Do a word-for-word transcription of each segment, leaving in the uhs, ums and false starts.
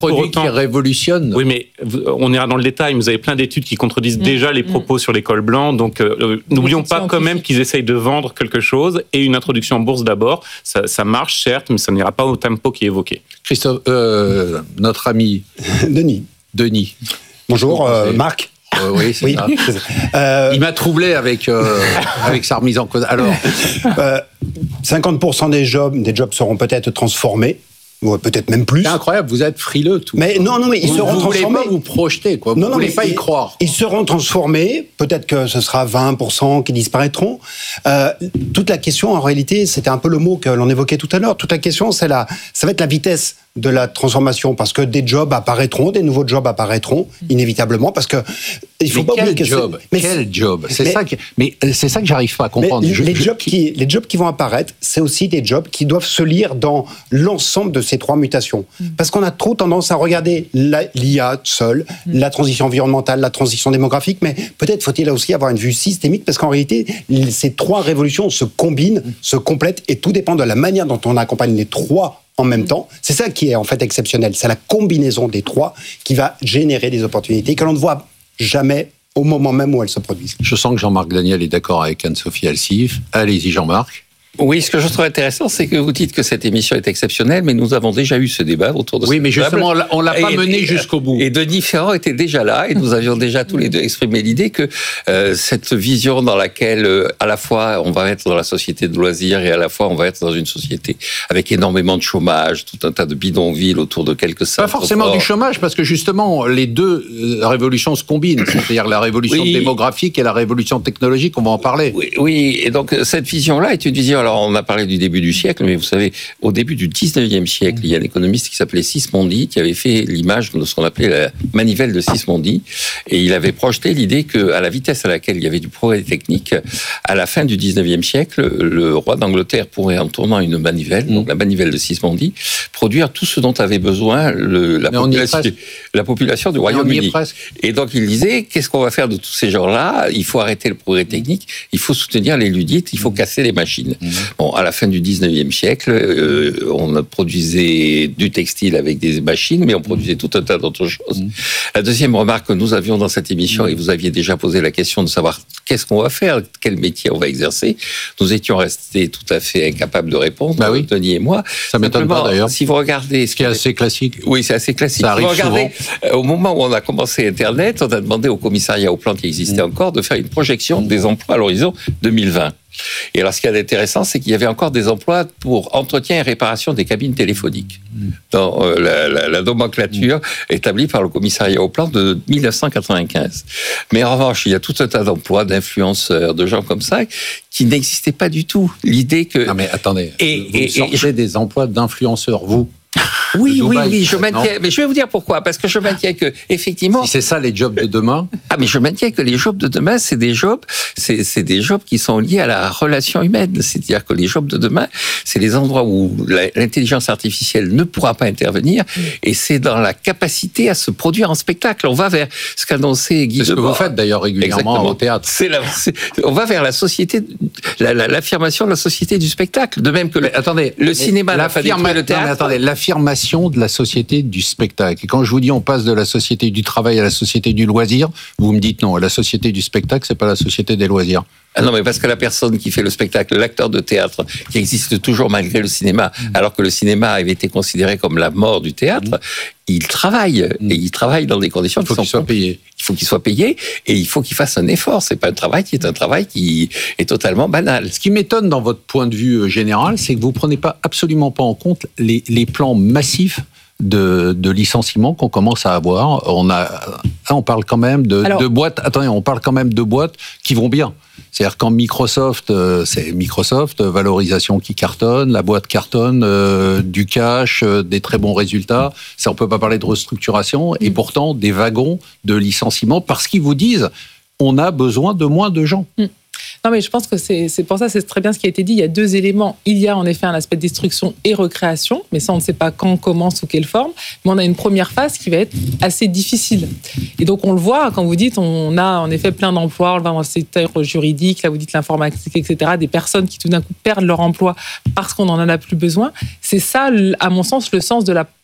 produit autant, qui révolutionne. Oui, mais on ira dans le détail. Vous avez plein d'études qui contredisent mmh, déjà les propos mmh. sur les cols blancs. Donc, euh, n'oublions pas quand même qu'ils essayent de vendre quelque chose. Et une introduction en bourse d'abord, ça, ça marche certes, mais ça n'ira pas au tempo qui est évoqué. Christophe, euh, notre ami Denis. Denis. Bonjour, euh, Marc. Euh, oui, c'est oui. ça. Euh... Il m'a troublé avec, euh, avec sa remise en cause. Alors, euh, cinquante pour cent des jobs, des jobs seront peut-être transformés. Ouais, peut-être même plus. C'est incroyable, vous êtes frileux tout. Mais non, non, mais ils vous, seront vous transformés. Vous voulez pas vous projeter, quoi. Vous non, non, voulez mais pas y ils, croire. Ils seront transformés. Peut-être que ce sera vingt pour cent qui disparaîtront. Euh, toute la question, en réalité, c'était un peu le mot que l'on évoquait tout à l'heure. Toute la question, c'est la, ça va être la vitesse de la transformation, parce que des jobs apparaîtront, des nouveaux jobs apparaîtront inévitablement, parce que il faut mais pas quel oublier que job mais quel job c'est mais, ça que mais c'est ça que j'arrive pas à comprendre. Les, je, les je, jobs qui les jobs qui vont apparaître, c'est aussi des jobs qui doivent se lire dans l'ensemble de ces trois mutations, mmh. parce qu'on a trop tendance à regarder la, l'I A seule, mmh. la transition environnementale, la transition démographique, mais peut-être faut-il aussi avoir une vue systémique, parce qu'en réalité, ces trois révolutions se combinent, mmh. se complètent, et tout dépend de la manière dont on accompagne les trois en même temps. C'est ça qui est en fait exceptionnel. C'est la combinaison des trois qui va générer des opportunités que l'on ne voit jamais au moment même où elles se produisent. Je sens que Jean-Marc Daniel est d'accord avec Anne-Sophie Alsif. Allez-y, Jean-Marc. Oui, ce que je trouve intéressant, c'est que vous dites que cette émission est exceptionnelle, mais nous avons déjà eu ce débat autour de oui, cette mais justement, table. on l'a pas et, mené et, jusqu'au bout. Et Denis Ferrand était déjà là, et nous avions déjà tous les deux exprimé l'idée que euh, cette vision dans laquelle, euh, à la fois, on va être dans la société de loisirs, et à la fois, on va être dans une société avec énormément de chômage, tout un tas de bidonvilles autour de quelques centres. Pas forcément forts. Du chômage, parce que justement, les deux révolutions se combinent. C'est-à-dire la révolution oui. démographique et la révolution technologique, on va en parler. Oui, oui, et donc cette vision-là est une vision, alors on a parlé du début du siècle, mais vous savez, au début du dix-neuvième siècle, il y a un économiste qui s'appelait Sismondi, qui avait fait l'image de ce qu'on appelait la manivelle de Sismondi, et il avait projeté l'idée qu'à la vitesse à laquelle il y avait du progrès technique, à la fin du dix-neuvième siècle, le roi d'Angleterre pourrait, en tournant une manivelle, mmh. donc la manivelle de Sismondi, produire tout ce dont avait besoin le, la, population, la population du Royaume-Uni. Et donc il disait, qu'est-ce qu'on va faire de tous ces gens-là ? Il faut arrêter le progrès technique, il faut soutenir les ludites, il faut mmh. casser les machines. Mmh. Bon, à la fin du dix-neuvième siècle, euh, on produisait du textile avec des machines, mais on produisait tout un tas d'autres choses. Mmh. La deuxième remarque que nous avions dans cette émission, mmh. et vous aviez déjà posé la question de savoir qu'est-ce qu'on va faire, quel métier on va exercer, nous étions restés tout à fait incapables de répondre, bah oui. Denis et moi. Ça m'étonne pas d'ailleurs. Si vous regardez... Ce qui est assez classique. Oui, c'est assez classique. Ça arrive si vous regardez, souvent. Au moment où on a commencé Internet, on a demandé au commissariat au plan qui existait mmh. encore de faire une projection mmh. des emplois à l'horizon deux mille vingt. Et alors, ce qui est intéressant, c'est qu'il y avait encore des emplois pour entretien et réparation des cabines téléphoniques dans euh, la, la, la nomenclature mmh. établie par le commissariat au plan de dix-neuf cent quatre-vingt-quinze. Mais en revanche, il y a tout un tas d'emplois, d'influenceurs, de gens comme ça, qui n'existaient pas du tout. L'idée que... Non mais attendez, et, vous et, sortez et je... des emplois d'influenceurs, vous Oui, Dubaï, oui, oui, je maintiens. Mais je vais vous dire pourquoi. Parce que je maintiens que, effectivement. Si c'est ça les jobs de demain. Ah, mais je maintiens que les jobs de demain, c'est des jobs, c'est, c'est des jobs qui sont liés à la relation humaine. C'est-à-dire que les jobs de demain, c'est les endroits où l'intelligence artificielle ne pourra pas intervenir, mmh. et c'est dans la capacité à se produire en spectacle. On va vers ce qu'annonçait Guy Debord. C'est ce que vous faites d'ailleurs régulièrement Exactement. Au théâtre. C'est la, c'est, on va vers la société, la, la, l'affirmation de la société du spectacle. De même que le, mais attendez, le cinéma, l'affirma, le théâtre. Non, mais attendez, l'affirmation de la société du spectacle. Et quand je vous dis on passe de la société du travail à la société du loisir, vous me dites non, la société du spectacle, c'est pas la société des loisirs. Ah non, mais parce que la personne qui fait le spectacle, l'acteur de théâtre, qui existe toujours malgré le cinéma, mmh. alors que le cinéma avait été considéré comme la mort du théâtre, mmh. il travaille, mmh. et il travaille dans des conditions il faut qui qu'il sont... soit payé. Il faut qu'il soit payé, et il faut qu'il fasse un effort. C'est pas un travail qui est un travail qui est totalement banal. Ce qui m'étonne dans votre point de vue général, c'est que vous prenez pas, absolument pas en compte les, les plans massifs de, de licenciements qu'on commence à avoir. On a, on parle quand même de, Alors, de boîtes. Attendez, on parle quand même de boîtes qui vont bien. C'est-à-dire quand Microsoft, c'est Microsoft, valorisation qui cartonne, la boîte cartonne, euh, du cash, euh, des très bons résultats. Ça, on peut pas parler de restructuration. Et pourtant, des wagons de licenciements parce qu'ils vous disent, on a besoin de moins de gens. Mm. Non, mais je pense que c'est, c'est pour ça, c'est très bien ce qui a été dit. Il y a deux éléments. Il y a en effet un aspect de destruction et recréation, mais ça, on ne sait pas quand, comment, sous quelle forme. Mais on a une première phase qui va être assez difficile. Et donc, on le voit quand vous dites, on a en effet plein d'emplois, dans le secteur juridique, là, vous dites l'informatique, et cetera, des personnes qui tout d'un coup perdent leur emploi parce qu'on n'en a plus besoin. C'est ça, à mon sens, le sens de la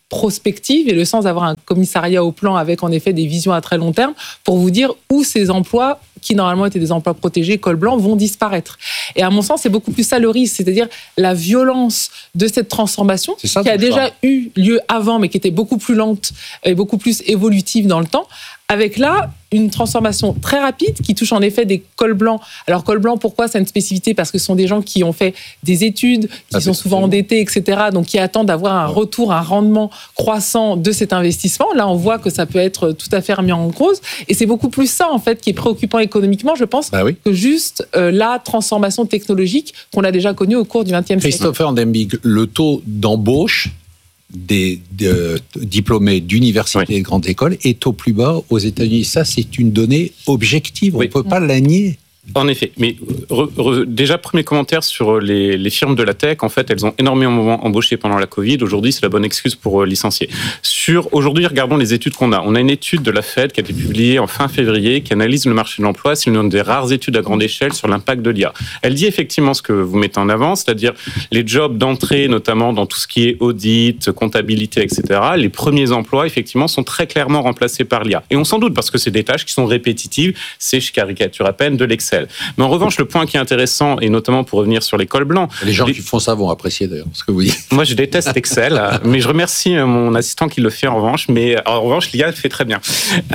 prospective et le sens d'avoir un commissariat au plan avec en effet des visions à très long terme pour vous dire où ces emplois qui normalement étaient des emplois protégés, col blanc, vont disparaître. Et à mon sens, c'est beaucoup plus ça le risque, c'est-à-dire la violence de cette transformation ça, qui a déjà eu lieu avant, mais qui était beaucoup plus lente et beaucoup plus évolutive dans le temps, avec là une transformation très rapide qui touche en effet des cols blancs. Alors col blanc, pourquoi c'est une spécificité ? Parce que ce sont des gens qui ont fait des études, qui ah, sont souvent endettés, et cetera. Donc qui attendent d'avoir un retour, un rendement croissant de cet investissement. Là, on voit que ça peut être tout à fait remis en cause. Et c'est beaucoup plus ça en fait qui est préoccupant économiquement, je pense, bah oui. que juste euh, la transformation technologique qu'on a déjà connue au cours du vingtième siècle. Christopher Dembig, le taux d'embauche des, des euh, diplômés d'universités oui. et de grandes écoles est au plus bas aux États-Unis. Ça, c'est une donnée objective. On oui. ne peut pas la nier. En effet, mais re, re, déjà premier commentaire sur les, les firmes de la tech. En fait, elles ont énormément embauché pendant la Covid. Aujourd'hui, c'est la bonne excuse pour licencier. Sur aujourd'hui, regardons les études qu'on a. On a une étude de la Fed qui a été publiée en fin février, qui analyse le marché de l'emploi. C'est une des rares études à grande échelle sur l'impact de l'I A. Elle dit effectivement ce que vous mettez en avant, c'est-à-dire les jobs d'entrée, notamment dans tout ce qui est audit, comptabilité, et cetera. Les premiers emplois, effectivement, sont très clairement remplacés par l'I A. Et on s'en doute parce que c'est des tâches qui sont répétitives. C'est, je caricature à peine, de l'Excel. Mais en revanche, le point qui est intéressant, et notamment pour revenir sur les cols blancs... Les gens les... qui font ça vont apprécier d'ailleurs ce que vous dites. Moi, je déteste Excel, mais je remercie mon assistant qui le fait en revanche. Mais en revanche, l'I A le fait très bien.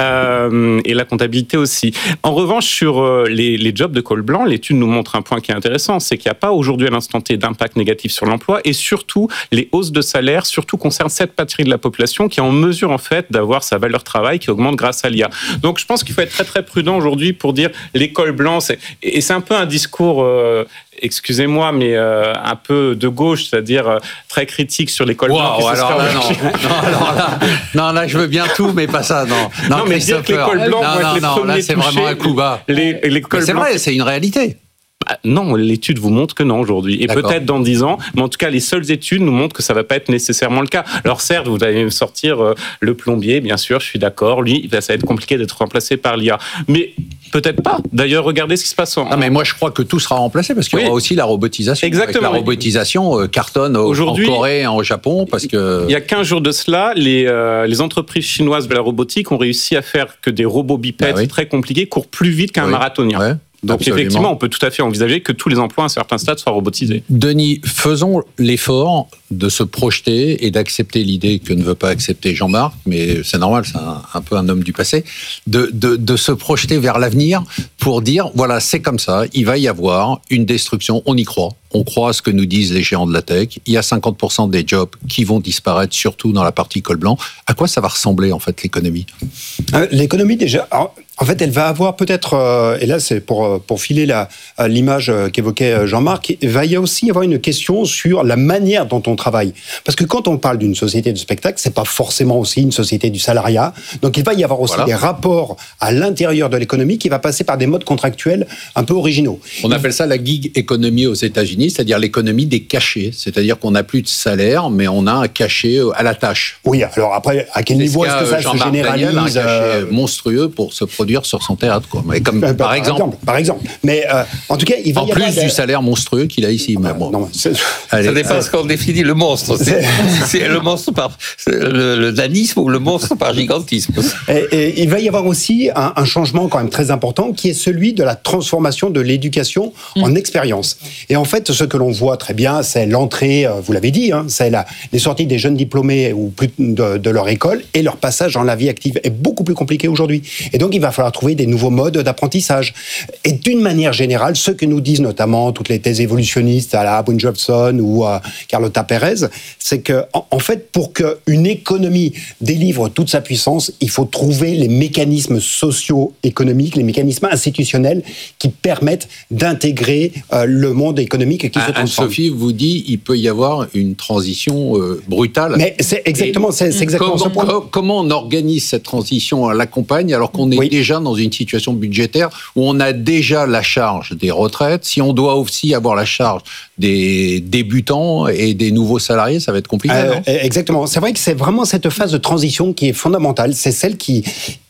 Euh, et la comptabilité aussi. En revanche, sur les, les jobs de col blanc, l'étude nous montre un point qui est intéressant, c'est qu'il n'y a pas aujourd'hui à l'instant T d'impact négatif sur l'emploi, et surtout, les hausses de salaire, surtout concernent cette partie de la population qui est en mesure, en fait, d'avoir sa valeur travail qui augmente grâce à l'I A. Donc, je pense qu'il faut être très, très prudent aujourd'hui pour dire les cols blancs, c'est... Et c'est un peu un discours, euh, excusez-moi, mais euh, un peu de gauche, c'est-à-dire euh, très critique sur les cols blancs. Wow, alors là, non. non, alors là, non, là, je veux bien tout, mais pas ça, non. Non, non mais dire que les cols blancs non, vont non, être les non, premiers là, c'est touchés, vraiment un coup bas. Les, les cols c'est blancs, vrai, c'est une réalité. Bah, non, l'étude vous montre que non aujourd'hui. Et D'accord. peut-être dans dix ans, mais en tout cas, les seules études nous montrent que ça ne va pas être nécessairement le cas. Alors certes, vous allez me sortir euh, le plombier, bien sûr, je suis d'accord. Lui, ça va être compliqué d'être remplacé par l'I A. Mais peut-être pas. D'ailleurs, regardez ce qui se passe en... Non, mais moi, je crois que tout sera remplacé parce qu'il y aura oui. aussi la robotisation. Exactement. Avec la robotisation euh, cartonne aujourd'hui, en Corée, en Japon, parce que... Il y a quinze jours de cela, les, euh, les entreprises chinoises de la robotique ont réussi à faire que des robots bipèdes bah oui. très compliqués courent plus vite qu'un oui. marathonien. Ouais. Donc Absolument. Effectivement, on peut tout à fait envisager que tous les emplois à un certain stade soient robotisés. Denis, faisons l'effort de se projeter et d'accepter l'idée que ne veut pas accepter Jean-Marc, mais c'est normal, c'est un, un peu un homme du passé, de, de, de se projeter vers l'avenir pour dire, voilà, c'est comme ça, il va y avoir une destruction, on y croit. On croit à ce que nous disent les géants de la tech. Il y a cinquante pour cent des jobs qui vont disparaître, surtout dans la partie col blanc. À quoi ça va ressembler, en fait, l'économie ? euh, L'économie, déjà... Alors, en fait, elle va avoir peut-être... Euh, et là, c'est pour, pour filer la, l'image qu'évoquait Jean-Marc, il va y aussi avoir une question sur la manière dont on travaille. Parce que quand on parle d'une société de spectacle, c'est pas forcément aussi une société du salariat. Donc, il va y avoir aussi voilà. des rapports à l'intérieur de l'économie qui va passer par des modes contractuels un peu originaux. On appelle ça la gig economy aux États-Unis, c'est-à-dire l'économie des cachets. C'est-à-dire qu'on n'a plus de salaire, mais on a un cachet à la tâche. Oui, alors après, à quel c'est niveau est-ce que ça se généralise ? Daniel, un cachet euh... monstrueux pour se produire sur son théâtre, quoi. Mais comme, euh, par, par exemple. exemple. Par exemple. Mais euh, en tout cas, il va en y plus avoir du des... salaire monstrueux qu'il a ici. Mais bon. Non, c'est... Allez, ça dépend ce qu'on définit le monstre. C'est, c'est le monstre par le, le danisme ou le monstre par gigantisme. Et, et il va y avoir aussi un, un changement quand même très important qui est celui de la transformation de l'éducation mmh. en expérience. Et en fait, ce que l'on voit très bien, c'est l'entrée, vous l'avez dit, hein, c'est la, les sorties des jeunes diplômés ou plus de, de leur école et leur passage dans la vie active est beaucoup plus compliqué aujourd'hui. Et donc, il va falloir trouver des nouveaux modes d'apprentissage. Et d'une manière générale, ce que nous disent notamment toutes les thèses évolutionnistes à la Boone Jobson ou à Carlota Pérez, c'est que, en, en fait, pour qu'une économie délivre toute sa puissance, il faut trouver les mécanismes socio-économiques, les mécanismes institutionnels qui permettent d'intégrer euh, le monde économique qui se transforme. Sophie vous dit il peut y avoir une transition euh, brutale. Mais c'est exactement, c'est, c'est exactement comment, ce point. Comment on organise cette transition à la campagne alors qu'on est oui. déjà dans une situation budgétaire où on a déjà la charge des retraites. Si on doit aussi avoir la charge des débutants et des nouveaux salariés, ça va être compliqué. Euh, non exactement. C'est vrai que c'est vraiment cette phase de transition qui est fondamentale. C'est celle qui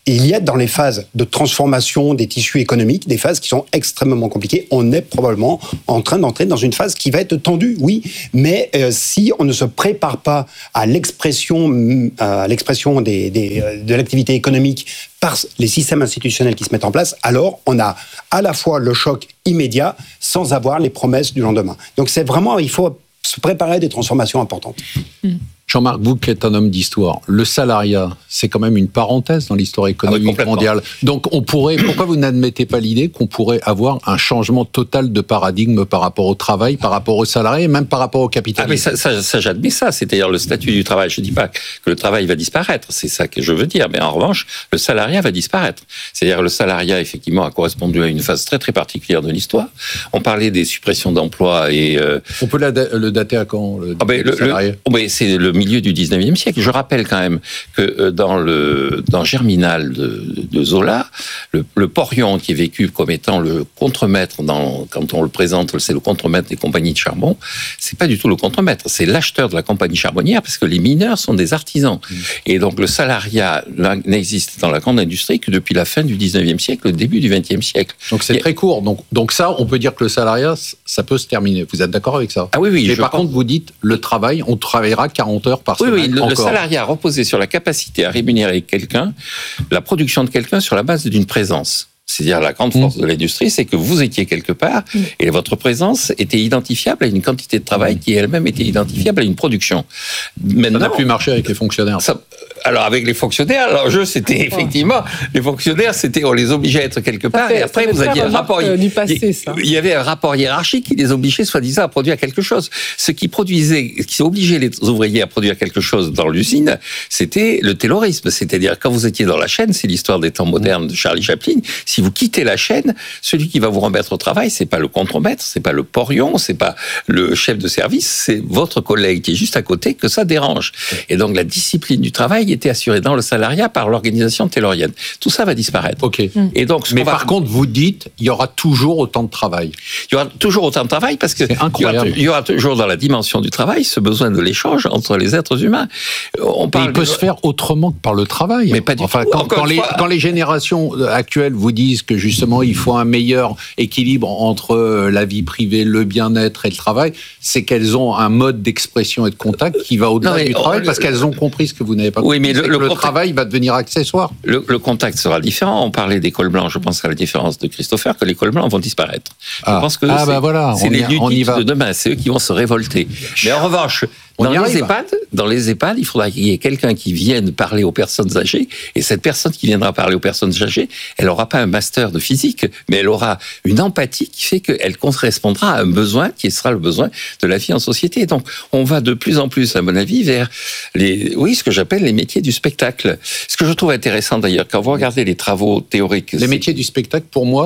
Et il y a dans les phases de transformation des tissus économiques, des phases qui sont extrêmement compliquées. On est probablement en train d'entrer dans une phase qui va être tendue, oui, mais euh, si on ne se prépare pas à l'expression, à l'expression des, des, de l'activité économique par les systèmes institutionnels qui se mettent en place, alors on a à la fois le choc immédiat sans avoir les promesses du lendemain. Donc c'est vraiment, il faut se préparer à des transformations importantes. Mmh. Jean-Marc, vous qui êtes un homme d'histoire, le salariat, c'est quand même une parenthèse dans l'histoire économique ah oui, mondiale. Donc, on pourrait, pourquoi vous n'admettez pas l'idée qu'on pourrait avoir un changement total de paradigme par rapport au travail, par rapport aux salariés, même par rapport au capital? Ah, mais ça, ça, ça j'admets ça. C'est d'ailleurs le statut du travail. Je ne dis pas que le travail va disparaître. C'est ça que je veux dire. Mais en revanche, le salariat va disparaître. C'est-à-dire le salariat, effectivement, a correspondu à une phase très, très particulière de l'histoire. On parlait des suppressions d'emplois et... Euh... On peut la, le dater à quand, le, ah, ben, le, le oh, ben, c'est le milieu du dix-neuvième siècle. Je rappelle quand même que dans le dans Germinal de, de Zola, le, le porion qui est vécu comme étant le contremaître, dans, quand on le présente, c'est le contremaître des compagnies de charbon, c'est pas du tout le contremaître, c'est l'acheteur de la compagnie charbonnière, parce que les mineurs sont des artisans. Mmh. Et donc le salariat n'existe dans la grande industrie que depuis la fin du dix-neuvième siècle, le début du vingtième siècle. Donc c'est Et... très court. Donc, donc ça, on peut dire que le salariat, ça peut se terminer. Vous êtes d'accord avec ça? Ah oui, oui. Mais par pense... contre, vous dites, le travail, on travaillera quarante heures par oui, semaine. Oui, le, encore. le salariat reposait sur la capacité à rémunérer quelqu'un, la production de quelqu'un sur la base d'une présence. C'est-à-dire la grande force mmh. de l'industrie, c'est que vous étiez quelque part mmh. et votre présence était identifiable à une quantité de travail qui elle-même était identifiable à une production. Maintenant, ça n'a plus marché avec les fonctionnaires. Ça, alors avec les fonctionnaires, l'enjeu c'était effectivement, les fonctionnaires, c'était on les obligeait à être quelque part fait, et après vous aviez un rapport, du passé, ça. il y avait un rapport hiérarchique qui les obligeait soi-disant à produire quelque chose. Ce qui produisait, ce qui obligeait les ouvriers à produire quelque chose dans l'usine, c'était le taylorisme, c'est-à-dire quand vous étiez dans la chaîne, c'est l'histoire des temps modernes de Charlie Chaplin. Si vous quittez la chaîne, celui qui va vous remettre au travail, c'est pas le contremaître, c'est pas le porion, c'est pas le chef de service, c'est votre collègue qui est juste à côté que ça dérange. Et donc la discipline du travail était assurée dans le salariat par l'organisation taylorienne. Tout ça va disparaître. Ok. Et donc, mais va... par contre, vous dites, il y aura toujours autant de travail. Il y aura toujours autant de travail parce que c'est incroyable. Il y aura, il y aura toujours dans la dimension du travail ce besoin de l'échange entre les êtres humains. On parle. Mais il peut de... se faire autrement que par le travail. Mais pas du enfin, tout. Quand, quand, les, quand les générations actuelles vous disent que justement il faut un meilleur équilibre entre la vie privée, le bien-être et le travail, c'est qu'elles ont un mode d'expression et de contact qui va au-delà non, du travail on, parce le, qu'elles ont compris ce que vous n'avez pas compris. Oui, mais le, le, le contact, travail va devenir accessoire. Le, le contact sera différent. On parlait des cols blancs. Je pense à la différence de Christopher que les cols blancs vont disparaître. Ah. Je pense que ah, c'est, bah voilà, c'est on les y, on y va. de demain. C'est eux qui vont se révolter. Mais en revanche, Dans les, EHPAD, dans les EHPAD, il faudra qu'il y ait quelqu'un qui vienne parler aux personnes âgées, et cette personne qui viendra parler aux personnes âgées, elle n'aura pas un master de physique, mais elle aura une empathie qui fait qu'elle correspondra à un besoin qui sera le besoin de la vie en société. Donc, on va de plus en plus, à mon avis, vers les, oui, ce que j'appelle les métiers du spectacle. Ce que je trouve intéressant d'ailleurs, quand vous regardez les travaux théoriques... Les métiers du spectacle, pour moi,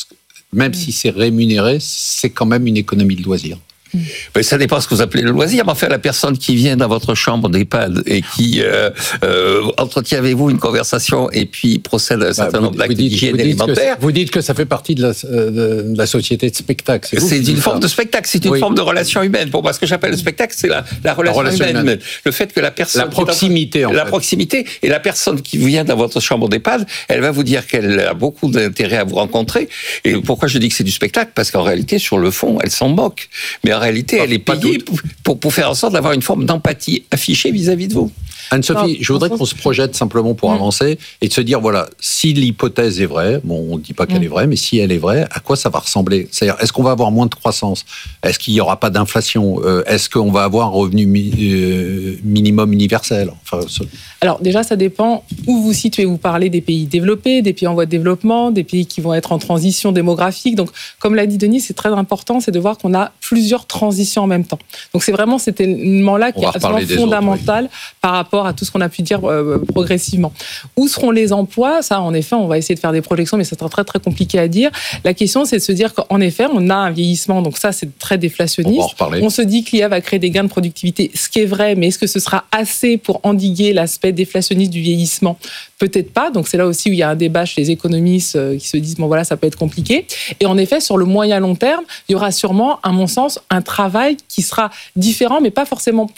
même si c'est rémunéré, c'est quand même une économie de loisirs. Ben, ça dépend ce que vous appelez le loisir. Enfin, la personne qui vient dans votre chambre d'EHPAD et qui euh, euh, entretient avec vous une conversation et puis procède à un certain bah, nombre d'actes d'hygiène alimentaire. Vous dites que ça fait partie de la, de la société de spectacle. C'est, c'est une forme ça. de spectacle, c'est une oui. forme de relation humaine. Pour moi, ce que j'appelle le spectacle, c'est la, la, relation, la relation humaine. humaine. Le fait que la personne... La proximité, en La fait. proximité. Et la personne qui vient dans votre chambre d'EHPAD, elle va vous dire qu'elle a beaucoup d'intérêt à vous rencontrer. Et pourquoi je dis que c'est du spectacle ? Parce qu'en réalité, sur le fond, elle s'en moque. Mais en réalité, elle est payée Pour, pour, pour faire en sorte d'avoir une forme d'empathie affichée vis-à-vis de vous. Anne-Sophie, je voudrais qu'on se projette simplement pour mmh. avancer et de se dire, voilà, si l'hypothèse est vraie, bon, on ne dit pas qu'elle mmh. est vraie, mais si elle est vraie, à quoi ça va ressembler ? C'est-à-dire, est-ce qu'on va avoir moins de croissance ? Est-ce qu'il n'y aura pas d'inflation ? euh, Est-ce qu'on va avoir un revenu mi- euh, minimum universel ? Enfin, ce... Alors déjà, ça dépend où vous situez. Vous parlez des pays développés, des pays en voie de développement, des pays qui vont être en transition démographique. Donc, comme l'a dit Denis, c'est très important, c'est de voir qu'on a plusieurs transitions en même temps. Donc, c'est vraiment cet élément-là qui est absolument fondamental autres, oui. par rapport à tout ce qu'on a pu dire euh, progressivement. Où seront les emplois ? Ça, en effet, on va essayer de faire des projections, mais c'est très, très, très compliqué à dire. La question, c'est de se dire qu'en effet, on a un vieillissement, donc ça, c'est très déflationniste. On va en reparler. On se dit que l'I A va créer des gains de productivité, ce qui est vrai, mais est-ce que ce sera assez pour endiguer l'aspect déflationniste du vieillissement ? Peut-être pas. Donc, c'est là aussi où il y a un débat chez les économistes euh, qui se disent, bon, voilà, ça peut être compliqué. Et en effet, sur le moyen long terme, il y aura sûrement, à mon sens, un travail qui sera différent, mais pas forcément plus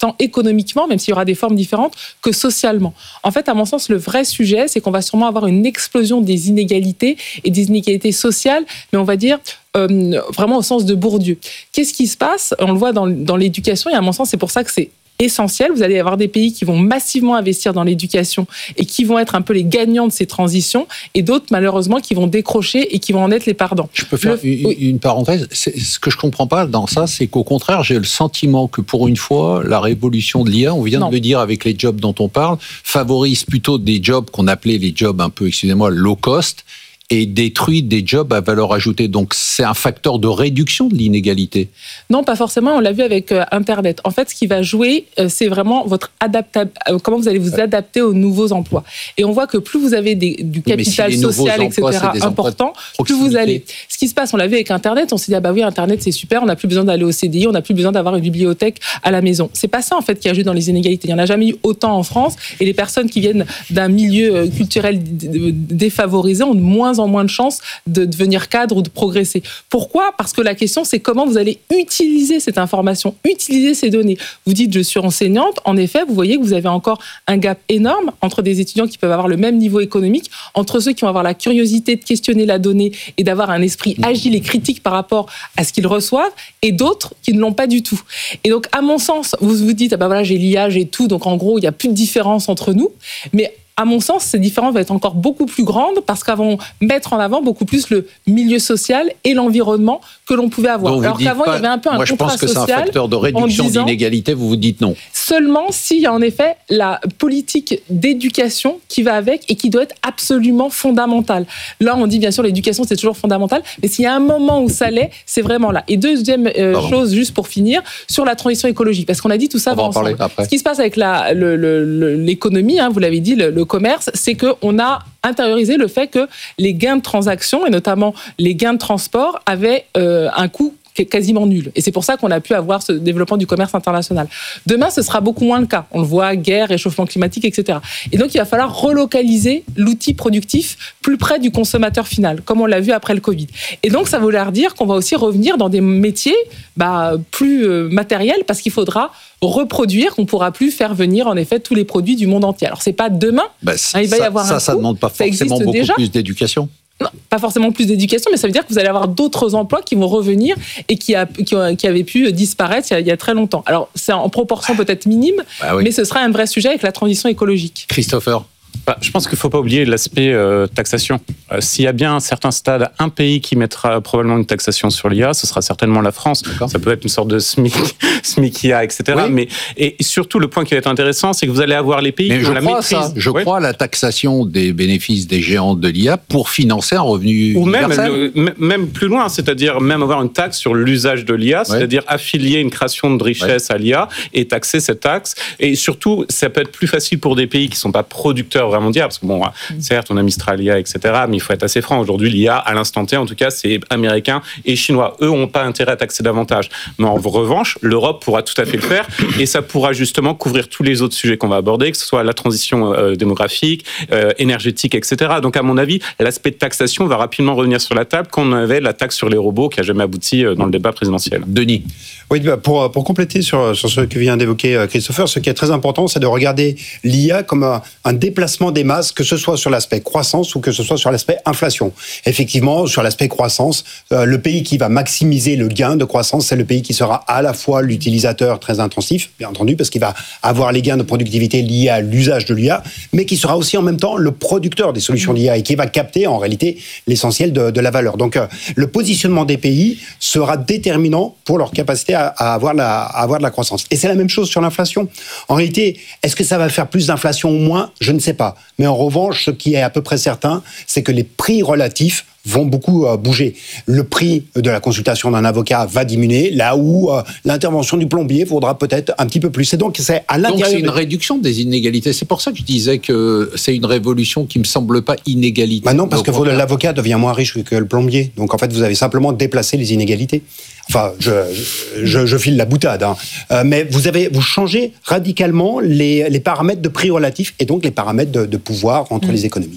tant économiquement, même s'il y aura des formes différentes, que socialement. En fait, à mon sens, le vrai sujet, c'est qu'on va sûrement avoir une explosion des inégalités et des inégalités sociales, mais on va dire euh, vraiment au sens de Bourdieu. Qu'est-ce qui se passe ? On le voit dans, dans l'éducation, et à mon sens, c'est pour ça que c'est essentiel. Vous allez avoir des pays qui vont massivement investir dans l'éducation et qui vont être un peu les gagnants de ces transitions, et d'autres, malheureusement, qui vont décrocher et qui vont en être les perdants. Je peux faire le... une, oui. une parenthèse. C'est, ce que je comprends pas dans ça, c'est qu'au contraire, j'ai le sentiment que pour une fois, la révolution de l'I A, on vient non. de le dire avec les jobs dont on parle, favorise plutôt des jobs qu'on appelait les jobs un peu, excusez-moi, low cost, et détruit des jobs à valeur ajoutée. Donc, c'est un facteur de réduction de l'inégalité. Non, pas forcément. On l'a vu avec euh, Internet. En fait, ce qui va jouer, euh, c'est vraiment votre adaptable, euh, comment vous allez vous adapter aux nouveaux emplois. Et on voit que plus vous avez des, du capital si social, emplois, et cetera, important, plus vous allez. Ce qui se passe, on l'a vu avec Internet, on s'est dit, ah bah oui, Internet, c'est super, on n'a plus besoin d'aller au C D I, on n'a plus besoin d'avoir une bibliothèque à la maison. C'est pas ça, en fait, qui ajoute dans les inégalités. Il n'y en a jamais eu autant en France, et les personnes qui viennent d'un milieu culturel défavorisé ont de moins en moins de chances de devenir cadre ou de progresser. Pourquoi ? Parce que la question, c'est comment vous allez utiliser cette information, utiliser ces données. Vous dites, je suis enseignante. En effet, vous voyez que vous avez encore un gap énorme entre des étudiants qui peuvent avoir le même niveau économique, entre ceux qui vont avoir la curiosité de questionner la donnée et d'avoir un esprit agile et critique par rapport à ce qu'ils reçoivent, et d'autres qui ne l'ont pas du tout. Et donc, à mon sens, vous vous dites, ah ben voilà, j'ai l'I A, j'ai tout, donc en gros, il n'y a plus de différence entre nous. Mais à mon sens, ces différences vont être encore beaucoup plus grandes parce qu'elles vont mettre en avant beaucoup plus le milieu social et l'environnement que l'on pouvait avoir. Donc alors qu'avant, pas, il y avait un peu un moi, contrat social. Moi, je pense que c'est un facteur de réduction disant, d'inégalité, vous vous dites non. Seulement s'il y a en effet la politique d'éducation qui va avec et qui doit être absolument fondamentale. Là, on dit bien sûr l'éducation, c'est toujours fondamental, mais s'il y a un moment où ça l'est, c'est vraiment là. Et deuxième euh, chose, juste pour finir, sur la transition écologique, parce qu'on a dit tout ça on va en ensemble. parler après. Ce qui se passe avec la, le, le, le, l'économie, hein, vous l'avez dit, le, le commerce, c'est qu'on a intériorisé le fait que les gains de transaction, et notamment les gains de transport, avaient euh, un coût quasiment nul. Et c'est pour ça qu'on a pu avoir ce développement du commerce international. Demain, ce sera beaucoup moins le cas. On le voit, guerre, réchauffement climatique, et cetera. Et donc, il va falloir relocaliser l'outil productif plus près du consommateur final, comme on l'a vu après le Covid. Et donc, ça veut dire qu'on va aussi revenir dans des métiers bah, plus euh, matériels, parce qu'il faudra reproduire, qu'on ne pourra plus faire venir, en effet, tous les produits du monde entier. Alors, c'est pas demain. Bah, hein, il va ça, y avoir ça, un ça ne demande pas forcément beaucoup déjà. plus d'éducation. Non, pas forcément plus d'éducation, mais ça veut dire que vous allez avoir d'autres emplois qui vont revenir et qui, a, qui, ont, qui avaient pu disparaître il y, a, il y a très longtemps. Alors, c'est en proportion peut-être minime, bah oui. mais ce sera un vrai sujet avec la transition écologique. Christopher ? Bah, je pense qu'il ne faut pas oublier l'aspect euh, taxation. Euh, s'il y a bien à un certain stade un pays qui mettra probablement une taxation sur l'I A, ce sera certainement la France. D'accord. Ça peut être une sorte de SMIC, SMIC-I A, et cetera. Oui. Mais, et surtout, le point qui va être intéressant, c'est que vous allez avoir les pays mais qui ont la maîtrise. Ça. Je ouais. crois à la taxation des bénéfices des géants de l'I A pour financer un revenu Ou même, universel. le, même plus loin, c'est-à-dire même avoir une taxe sur l'usage de l'I A, ouais. c'est-à-dire affilier une création de richesse ouais. à l'I A et taxer cette taxe. Et surtout, ça peut être plus facile pour des pays qui ne sont pas producteurs vraiment d'I A, parce que bon, certes, on a Mistral I A, et cetera, mais il faut être assez franc. Aujourd'hui, l'I A, à l'instant T, en tout cas, c'est américain et chinois. Eux n'ont pas intérêt à taxer davantage. Mais en revanche, l'Europe pourra tout à fait le faire et ça pourra justement couvrir tous les autres sujets qu'on va aborder, que ce soit la transition euh, démographique, euh, énergétique, et cetera. Donc, à mon avis, l'aspect de taxation va rapidement revenir sur la table quand on avait la taxe sur les robots qui n'a jamais abouti dans le débat présidentiel. Denis. Oui, pour, pour compléter sur, sur ce que vient d'évoquer Christopher, ce qui est très important, c'est de regarder l'I A comme un, un déplacement des masses, que ce soit sur l'aspect croissance ou que ce soit sur l'aspect inflation. Effectivement, sur l'aspect croissance, euh, le pays qui va maximiser le gain de croissance, c'est le pays qui sera à la fois l'utilisateur très intensif, bien entendu, parce qu'il va avoir les gains de productivité liés à l'usage de l'I A, mais qui sera aussi en même temps le producteur des solutions d'I A et qui va capter en réalité l'essentiel de, de la valeur. Donc, euh, le positionnement des pays sera déterminant pour leur capacité à, à, avoir la, à avoir de la croissance. Et c'est la même chose sur l'inflation. En réalité, est-ce que ça va faire plus d'inflation ou moins ? Je ne sais pas. Mais en revanche, ce qui est à peu près certain, c'est que les prix relatifs vont beaucoup euh, bouger. Le prix de la consultation d'un avocat va diminuer, là où euh, l'intervention du plombier vaudra peut-être un petit peu plus. Et donc, c'est à l'intérieur... Donc, c'est une réduction des inégalités. C'est pour ça que je disais que c'est une révolution qui ne me semble pas inégalitaire. Bah non, parce que vous, l'avocat devient moins riche que le plombier. Donc, en fait, vous avez simplement déplacé les inégalités. Enfin, je, je, je file la boutade. Hein. Euh, mais vous, avez, vous changez radicalement les, les paramètres de prix relatifs et donc les paramètres de, de pouvoir entre mmh. les économies.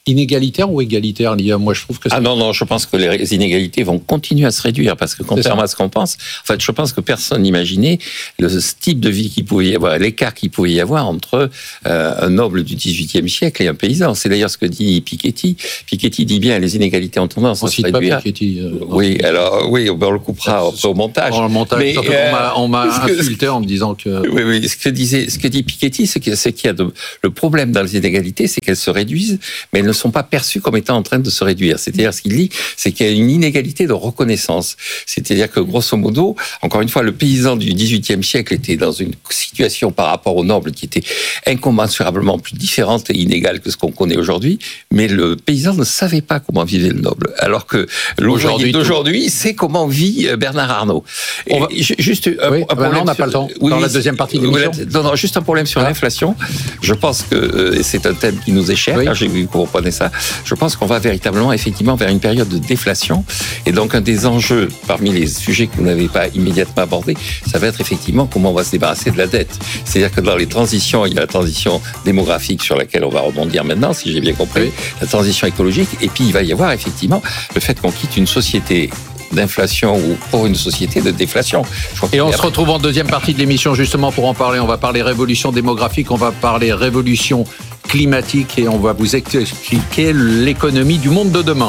Inégalitaire ou égalitaire, Lia? Moi, je trouve que... Ah non, non, je pense que les inégalités vont continuer à se réduire, parce que contrairement à ce qu'on pense, en fait, je pense que personne n'imaginait le type de vie qu'il pouvait y avoir, l'écart qu'il pouvait y avoir entre euh, un noble du dixhuitième siècle et un paysan. C'est d'ailleurs ce que dit Piketty. Piketty dit bien, les inégalités ont tendance on à se réduire. On cite pas Piketty. Euh, oui, alors, oui, on le coupera au montage. Au montage, mais, euh, on m'a, on m'a insulté en me disant que... Oui, oui, ce que disait, ce que dit Piketty, c'est qu'il y a de, le problème dans les inégalités, c'est qu'elles se réduisent, mais elles ne sont pas perçues comme étant en train de se réduire. C'est-à-dire, ce qu'il dit, c'est qu'il y a une inégalité de reconnaissance. C'est-à-dire que, grosso modo, encore une fois, le paysan du dixhuitième siècle était dans une situation par rapport au noble qui était incommensurablement plus différente et inégale que ce qu'on connaît aujourd'hui, mais le paysan ne savait pas comment vivait le noble. Alors que l'aujourd'hui d'aujourd'hui, c'est comment vit Bernard Arnault. On va... Juste un, oui, un ben là, on n'a sur... pas le temps. Oui, dans la deuxième partie de l'émission. Non, non, juste un problème sur ah. l'inflation. Je pense que euh, c'est un thème qui nous est cher. Oui. J'ai vu que vous reprenez ça. Je pense qu'on va véritablement, effectivement, vers une période de déflation. Et donc, un des enjeux, parmi les sujets que vous n'avez pas immédiatement abordés, ça va être effectivement comment on va se débarrasser de la dette. C'est-à-dire que dans les transitions, il y a la transition démographique sur laquelle on va rebondir maintenant, si j'ai bien compris, oui. la transition écologique, et puis il va y avoir effectivement le fait qu'on quitte une société d'inflation ou pour une société de déflation. Et on se retrouve en deuxième partie de l'émission justement pour en parler. On va parler révolution démographique, on va parler révolution climatique et on va vous expliquer l'économie du monde de demain.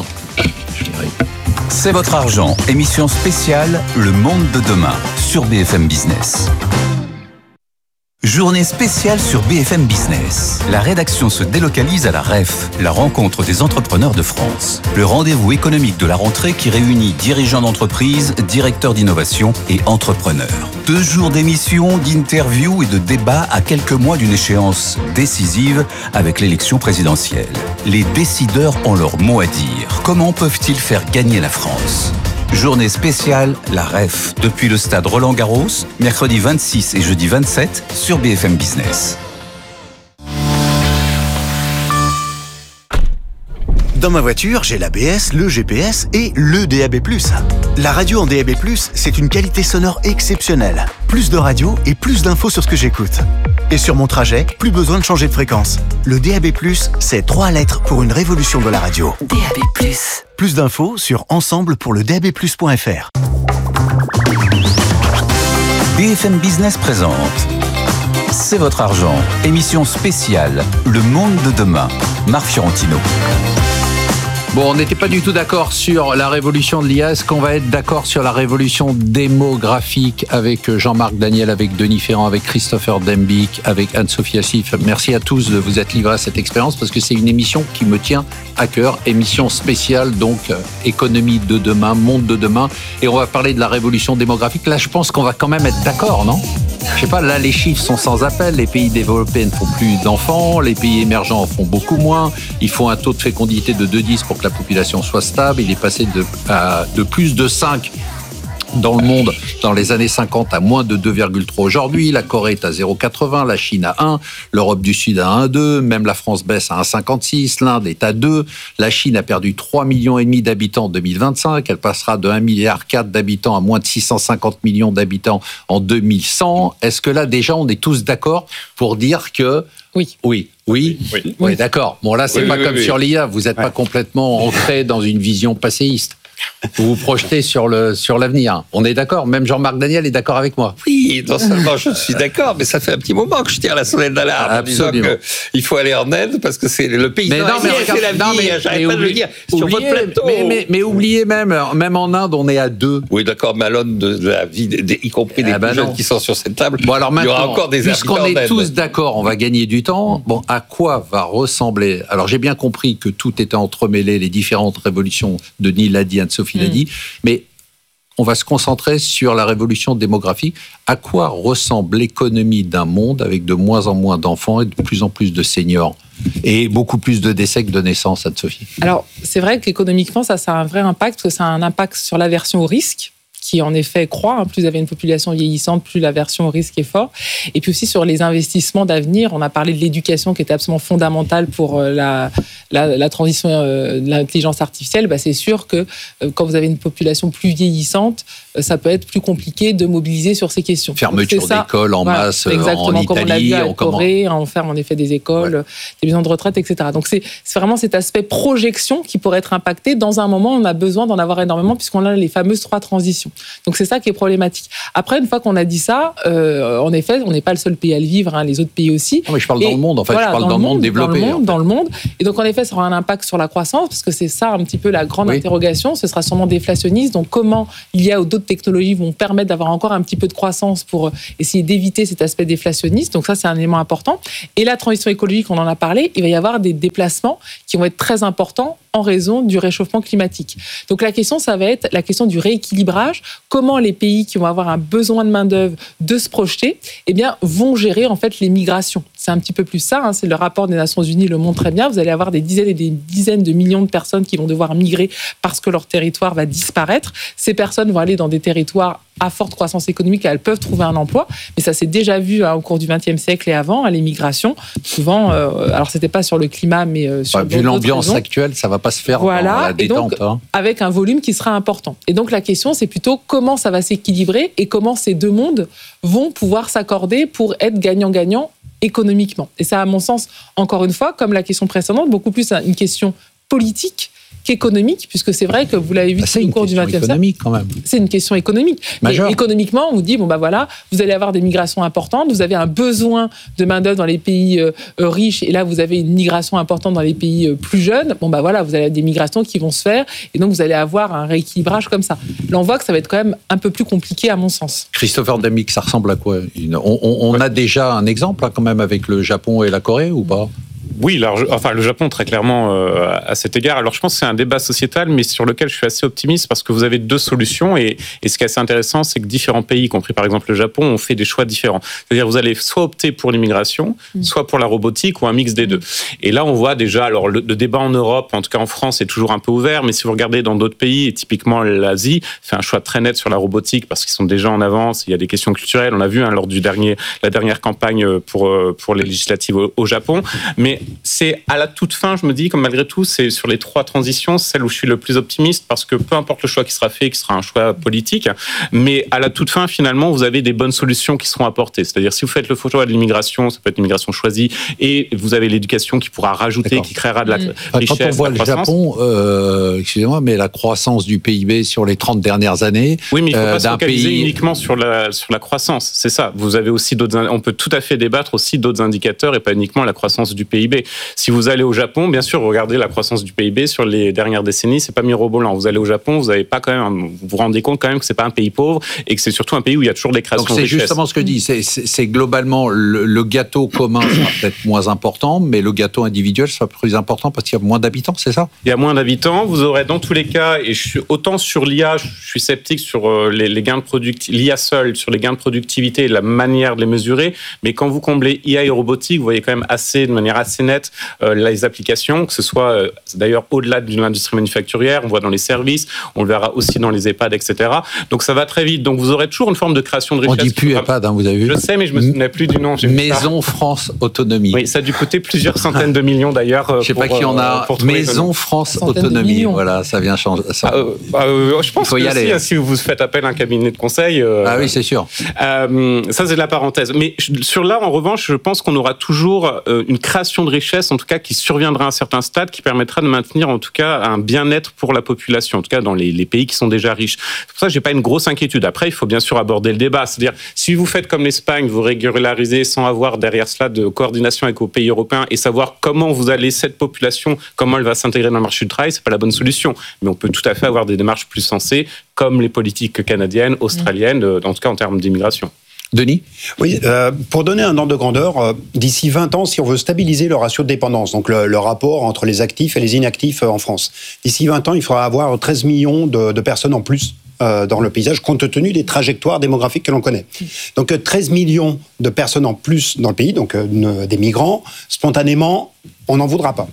C'est votre argent, émission spéciale Le Monde de demain sur B F M Business. Journée spéciale sur B F M Business. La rédaction se délocalise à la R E F, la rencontre des entrepreneurs de France. Le rendez-vous économique de la rentrée qui réunit dirigeants d'entreprise, directeurs d'innovation et entrepreneurs. Deux jours d'émissions, d'interviews et de débats à quelques mois d'une échéance décisive avec l'élection présidentielle. Les décideurs ont leur mot à dire. Comment peuvent-ils faire gagner la France ? Journée spéciale, la R E F, depuis le stade Roland-Garros, mercredi vingt-six et jeudi vingt-sept sur B F M Business. Dans ma voiture, j'ai l'A B S, le G P S et le D A B plus. La radio en D A B plus, c'est une qualité sonore exceptionnelle. Plus de radio et plus d'infos sur ce que j'écoute. Et sur mon trajet, plus besoin de changer de fréquence. Le D A B plus, c'est trois lettres pour une révolution de la radio. D A B plus. Plus d'infos sur ensemble pour le D A B plus point F R. B F M Business présente C'est votre argent, émission spéciale Le Monde de demain, Marc Fiorentino. Bon, on n'était pas du tout d'accord sur la révolution de l'I A. Est-ce qu'on va être d'accord sur la révolution démographique avec Jean-Marc Daniel, avec Denis Ferrand, avec Christopher Dembick, avec Anne-Sophie Assif? Merci à tous de vous être livrés à cette expérience parce que c'est une émission qui me tient à cœur. Émission spéciale, donc euh, économie de demain, monde de demain. Et on va parler de la révolution démographique. Là, je pense qu'on va quand même être d'accord, non? Je sais pas, là, les chiffres sont sans appel. Les pays développés ne font plus d'enfants. Les pays émergents en font beaucoup moins. Il faut un taux de fécondité de deux virgule dix pour que la population soit stable. Il est passé de, à, de plus de cinq dans le monde dans les années cinquante à moins de deux virgule trois aujourd'hui. La Corée est à zéro virgule quatre-vingts, la Chine à un, l'Europe du Sud à un virgule deux, même la France baisse à un virgule cinquante-six, l'Inde est à deux, la Chine a perdu trois millions et demi d'habitants en deux mille vingt-cinq, elle passera de un virgule quatre milliard d'habitants à moins de six cent cinquante millions d'habitants en deux mille cent. Est-ce que là déjà on est tous d'accord pour dire que oui, oui. Oui, oui, oui. oui d'accord. Bon là c'est oui, pas oui, comme oui. sur l'I A, vous n'êtes ouais. pas complètement ancré dans une vision passéiste. Vous vous projetez sur, le, sur l'avenir. On est d'accord, même Jean-Marc Daniel est d'accord avec moi. Oui, non seulement je suis d'accord, mais ça fait un petit moment que je tire la sonnette d'alarme en disant qu'il faut aller en aide parce que c'est le pays. Mais non, mais regarde, c'est non, mais j'arrête pas de le dire. Sur oubliez, votre plateau. Mais, mais, mais oubliez même, même en Inde, on est à deux. Oui, d'accord, mais à l'aune de, de la vie, de, de, y compris des ah ben jeunes qui sont sur cette table, bon, alors il y aura encore des puisqu'on est tous d'accord, on va gagner du temps. Bon, à quoi va ressembler? Alors j'ai bien compris que tout était entremêlé, les différentes révolutions. Denis l'a dit, Anne-Sophie mm. l'a dit. Mais on va se concentrer sur la révolution démographique. À quoi ressemble l'économie d'un monde avec de moins en moins d'enfants et de plus en plus de seniors et beaucoup plus de décès que de naissances, Anne-Sophie? Alors, c'est vrai qu'économiquement, ça, ça a un vrai impact, parce que ça a un impact sur l'aversion au risque, qui en effet croît. Hein. Plus vous avez une population vieillissante, plus l'aversion au risque est fort. Et puis aussi sur les investissements d'avenir, on a parlé de l'éducation qui était absolument fondamentale pour la, la, la transition de l'intelligence artificielle. Bah, c'est sûr que quand vous avez une population plus vieillissante, ça peut être plus compliqué de mobiliser sur ces questions. Fermeture d'écoles en voilà, masse exactement, en Italie. Comme on l'a vu à on Corée, on ferme en effet des écoles, ouais. des maisons de retraite, et cetera. Donc c'est, c'est vraiment cet aspect projection qui pourrait être impacté. Dans un moment, on a besoin d'en avoir énormément puisqu'on a les fameuses trois transitions. Donc c'est ça qui est problématique. Après, une fois qu'on a dit ça, euh, en effet, on n'est pas le seul pays à le vivre, hein, les autres pays aussi. Non, mais je parle et dans le monde, en fait, voilà, je parle dans, dans le monde, monde développé. Dans le monde, dans le monde. Et donc en effet, ça aura un impact sur la croissance parce que c'est ça un petit peu la grande oui. interrogation. Ce sera sûrement déflationniste. Donc comment il y a ou d'autres technologies vont permettre d'avoir encore un petit peu de croissance pour essayer d'éviter cet aspect déflationniste. Donc ça, c'est un élément important. Et la transition écologique, on en a parlé, il va y avoir des déplacements qui vont être très importants en raison du réchauffement climatique. Donc la question, ça va être la question du rééquilibrage. Comment les pays qui vont avoir un besoin de main-d'œuvre de se projeter, eh bien, vont gérer en fait les migrations. C'est un petit peu plus ça, hein, c'est le rapport des Nations Unies le montre très bien. Vous allez avoir des dizaines et des dizaines de millions de personnes qui vont devoir migrer parce que leur territoire va disparaître. Ces personnes vont aller dans des territoires à forte croissance économique, elles peuvent trouver un emploi, mais ça s'est déjà vu hein, au cours du vingtième siècle et avant, à l'émigration. Souvent, euh, alors c'était pas sur le climat, mais euh, sur ouais, vu l'ambiance raisons. Actuelle, ça va pas se faire voilà, dans la détente. Et donc, hein. avec un volume qui sera important. Et donc la question, c'est plutôt comment ça va s'équilibrer et comment ces deux mondes vont pouvoir s'accorder pour être gagnant-gagnant économiquement. Et ça, à mon sens, encore une fois, comme la question précédente, beaucoup plus une question politique qu'économique, puisque c'est vrai que vous l'avez vu bah, au cours du vingtième siècle. Quand même. C'est une question économique. Mais économiquement, on vous dit bon bah voilà, vous allez avoir des migrations importantes, vous avez un besoin de main d'œuvre dans les pays euh, riches, et là vous avez une migration importante dans les pays euh, plus jeunes. Bon bah voilà, vous allez avoir des migrations qui vont se faire, et donc vous allez avoir un rééquilibrage comme ça. Là, on voit que ça va être quand même un peu plus compliqué à mon sens. Christopher Damick, ça ressemble à quoi ? On, on, on a déjà un exemple là, quand même avec le Japon et la Corée ou pas ? Oui, alors, enfin, le Japon, très clairement, euh, à cet égard. Alors, je pense que c'est un débat sociétal, mais sur lequel je suis assez optimiste parce que vous avez deux solutions. Et, et ce qui est assez intéressant, c'est que différents pays, y compris par exemple le Japon, ont fait des choix différents. C'est-à-dire, vous allez soit opter pour l'immigration, mmh. soit pour la robotique ou un mix des deux. Et là, on voit déjà, alors, le, le débat en Europe, en tout cas en France, est toujours un peu ouvert. Mais si vous regardez dans d'autres pays, et typiquement l'Asie, fait un choix très net sur la robotique parce qu'ils sont déjà en avance. Il y a des questions culturelles. On l'a vu hein, lors du dernier, la dernière campagne pour, pour les législatives au, au Japon. Mais c'est à la toute fin, je me dis, comme malgré tout, c'est sur les trois transitions, celle où je suis le plus optimiste, parce que peu importe le choix qui sera fait, qui sera un choix politique, mais à la toute fin, finalement, vous avez des bonnes solutions qui seront apportées. C'est-à-dire, si vous faites le choix de l'immigration, ça peut être l'immigration choisie, et vous avez l'éducation qui pourra rajouter, D'accord. qui créera de la mmh. richesse, Quand on voit le Japon, euh, excusez-moi, mais la croissance du P I B sur les trente dernières années... Oui, mais il ne faut pas euh, se focaliser pays... uniquement sur la, sur la croissance, c'est ça. Vous avez aussi d'autres... On peut tout à fait débattre aussi d'autres indicateurs, et pas uniquement la croissance du P I B. Si vous allez au Japon, bien sûr, regardez la croissance du P I B sur les dernières décennies, c'est pas mirobolant. Vous allez au Japon, vous avez pas quand même, vous vous rendez compte quand même que c'est pas un pays pauvre et que c'est surtout un pays où il y a toujours des créations de richesses. Donc c'est justement ce que je dis, c'est, c'est, c'est globalement le, le gâteau commun sera peut-être moins important, mais le gâteau individuel sera plus important parce qu'il y a moins d'habitants, c'est ça ? Il y a moins d'habitants, vous aurez dans tous les cas, et je suis autant sur l'I A, je suis sceptique sur les, les gains de productivité, l'I A seul, sur les gains de productivité et la manière de les mesurer, mais quand vous comblez I A et robotique, vous voyez quand même assez, de manière assez nette, euh, les applications, que ce soit euh, d'ailleurs au-delà de l'industrie manufacturière, on voit dans les services, on le verra aussi dans les EHPAD, et cetera. Donc ça va très vite. Donc vous aurez toujours une forme de création de richesse. On dit plus EHPAD, hein, vous avez vu ? Je sais, mais je me souvenais plus du nom. Maison France Autonomie. Oui, ça a dû coûter plusieurs centaines de millions d'ailleurs. Je ne sais pas qui en a. Maison France Autonomie. Voilà, ça vient changer. Ça... Ah, euh, euh, je pense que y aller. Si, si vous faites appel à un cabinet de conseil. Euh, ah oui, c'est sûr. Euh, ça, c'est la parenthèse. Mais sur là, en revanche, je pense qu'on aura toujours euh, une création de richesse, en tout cas, qui surviendra à un certain stade, qui permettra de maintenir, en tout cas, un bien-être pour la population, en tout cas dans les, les pays qui sont déjà riches. C'est pour ça que j'ai pas une grosse inquiétude. Après, il faut bien sûr aborder le débat. C'est-à-dire, si vous faites comme l'Espagne, vous régularisez sans avoir derrière cela de coordination avec vos pays européens et savoir comment vous allez cette population, comment elle va s'intégrer dans le marché du travail, c'est pas la bonne solution. Mais on peut tout à fait avoir des démarches plus sensées, comme les politiques canadiennes, australiennes, en tout cas en termes d'immigration. Denis ? Oui, euh, pour donner un ordre de grandeur, euh, d'ici vingt ans, si on veut stabiliser le ratio de dépendance, donc le, le rapport entre les actifs et les inactifs euh, en France, d'ici vingt ans, il faudra avoir treize millions de, de personnes en plus euh, dans le paysage, compte tenu des trajectoires démographiques que l'on connaît. Donc treize millions de personnes en plus dans le pays, donc euh, des migrants, spontanément, on n'en voudra pas.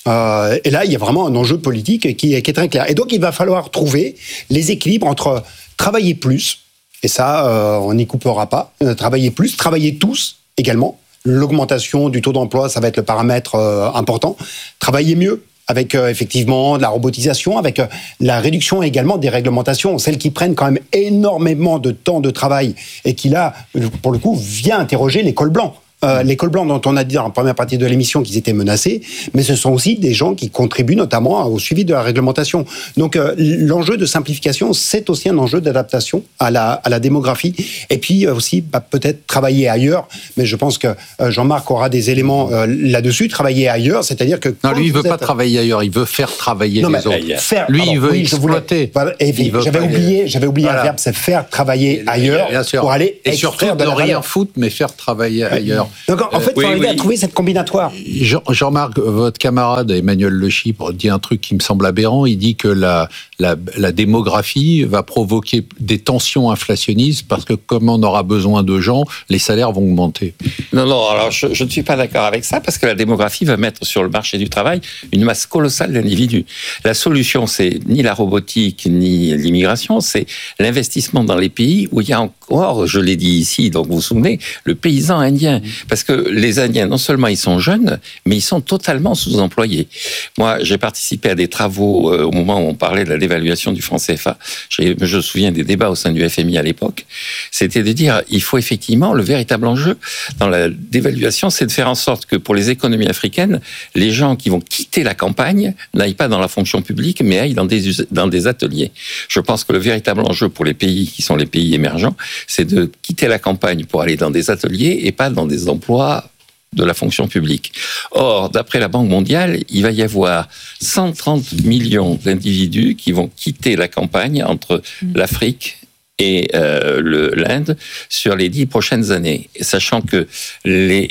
Euh, et là, il y a vraiment un enjeu politique qui est, qui est très clair. Et donc, il va falloir trouver les équilibres entre travailler plus, et ça, euh, on n'y coupera pas, euh, travailler plus, travailler tous également. L'augmentation du taux d'emploi, ça va être le paramètre euh, important. Travailler mieux, avec euh, effectivement de la robotisation, avec euh, la réduction également des réglementations, celles qui prennent quand même énormément de temps de travail et qui là, pour le coup, vient interroger les cols blancs. Euh, les cols blancs dont on a dit dans la première partie de l'émission qu'ils étaient menacés, mais ce sont aussi des gens qui contribuent notamment au suivi de la réglementation. Donc euh, l'enjeu de simplification, c'est aussi un enjeu d'adaptation à la, à la démographie. Et puis euh, aussi, bah, peut-être travailler ailleurs, mais je pense que euh, Jean-Marc aura des éléments euh, là-dessus, travailler ailleurs, c'est-à-dire que... Non, lui, il ne veut êtes... pas travailler ailleurs, il veut faire travailler non, les autres. Faire, lui, pardon, il veut oui, exploiter. Voilà, et puis, j'avais, oublié, j'avais oublié voilà. un verbe, c'est faire travailler ailleurs pour aller et surtout de ne rien foutre, mais faire travailler ailleurs. Donc en fait, euh, oui, oui. à trouver cette combinatoire. Jean, Jean-Marc, votre camarade Emmanuel Le Chypre dit un truc qui me semble aberrant. Il dit que la, la, la démographie va provoquer des tensions inflationnistes parce que comme on aura besoin de gens, les salaires vont augmenter. Non, non, alors je, je ne suis pas d'accord avec ça parce que la démographie va mettre sur le marché du travail une masse colossale d'individus. La solution, c'est ni la robotique ni l'immigration, c'est l'investissement dans les pays où il y a encore, je l'ai dit ici, donc vous vous souvenez, le paysan indien. Parce que les Indiens, non seulement ils sont jeunes, mais ils sont totalement sous-employés. Moi, j'ai participé à des travaux euh, au moment où on parlait de la dévaluation du franc C F A. J'ai, je me souviens des débats au sein du F M I à l'époque. C'était de dire, il faut effectivement, le véritable enjeu dans la dévaluation, c'est de faire en sorte que pour les économies africaines, les gens qui vont quitter la campagne n'aillent pas dans la fonction publique, mais aillent dans des, dans des ateliers. Je pense que le véritable enjeu pour les pays qui sont les pays émergents, c'est de quitter la campagne pour aller dans des ateliers et pas dans des emplois de la fonction publique. Or, d'après la Banque mondiale, il va y avoir cent trente millions d'individus qui vont quitter la campagne entre mmh. l'Afrique et euh, le, l'Inde sur les dix prochaines années, sachant que les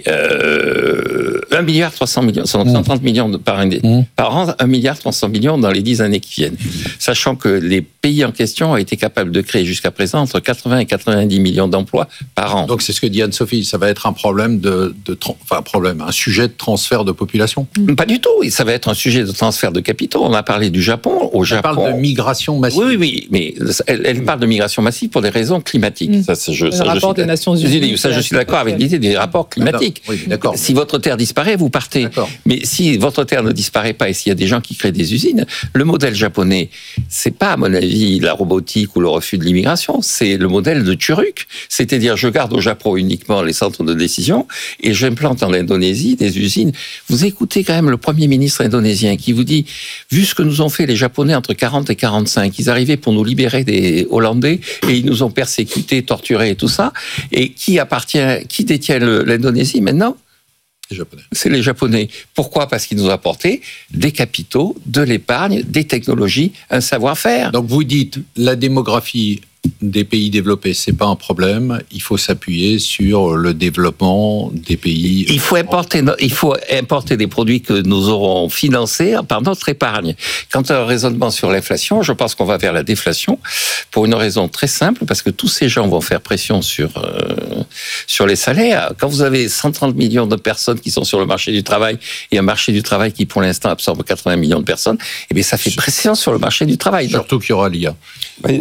euh, un milliard trois cents millions, cent trente millions de, par, mmh. par an, un milliard trois cents millions dans les dix années qui viennent, sachant que les pays en question ont été capables de créer jusqu'à présent entre quatre-vingts et quatre-vingt-dix millions d'emplois par an. Donc c'est ce que dit Anne-Sophie, ça va être un problème de, de enfin un problème, un sujet de transfert de population. Pas du tout, ça va être un sujet de transfert de capitaux. On a parlé du Japon. Au elle Japon, parle de migration massive. Oui, oui, oui, mais elle, elle parle de migration massive pour des raisons climatiques. Mmh. Ça, c'est, je, le ça, rapport je suis, des Nations Unies. Ça, je suis d'accord avec l'idée des rapports climatiques. Oui, d'accord. Si votre terre disparaît, vous partez. D'accord. Mais si votre terre ne disparaît pas et s'il y a des gens qui créent des usines, le modèle japonais, c'est pas, à mon avis, la robotique ou le refus de l'immigration, c'est le modèle de Turuk. C'est-à-dire, je garde au Japon uniquement les centres de décision et j'implante en Indonésie des usines. Vous écoutez quand même le Premier ministre indonésien qui vous dit, vu ce que nous ont fait les Japonais entre quarante et quarante-cinq, ils arrivaient pour nous libérer des Hollandais et ils nous ont persécutés, torturés et tout ça. Et qui appartient, qui détient le, l'Indonésie maintenant ? Les Japonais. C'est les Japonais. Pourquoi ? Parce qu'ils nous ont apporté des capitaux, de l'épargne, des technologies, un savoir-faire. Donc vous dites, la démographie des pays développés, c'est pas un problème. Il faut s'appuyer sur le développement des pays. Il faut importer, il faut importer des produits que nous aurons financés par notre épargne. Quant à un raisonnement sur l'inflation, je pense qu'on va vers la déflation pour une raison très simple, parce que tous ces gens vont faire pression sur euh, sur les salaires. Quand vous avez cent trente millions de personnes qui sont sur le marché du travail et un marché du travail qui, pour l'instant, absorbe quatre-vingts millions de personnes, eh bien, ça fait pression sur le marché du travail. Surtout qu'il y aura l'I A. Oui,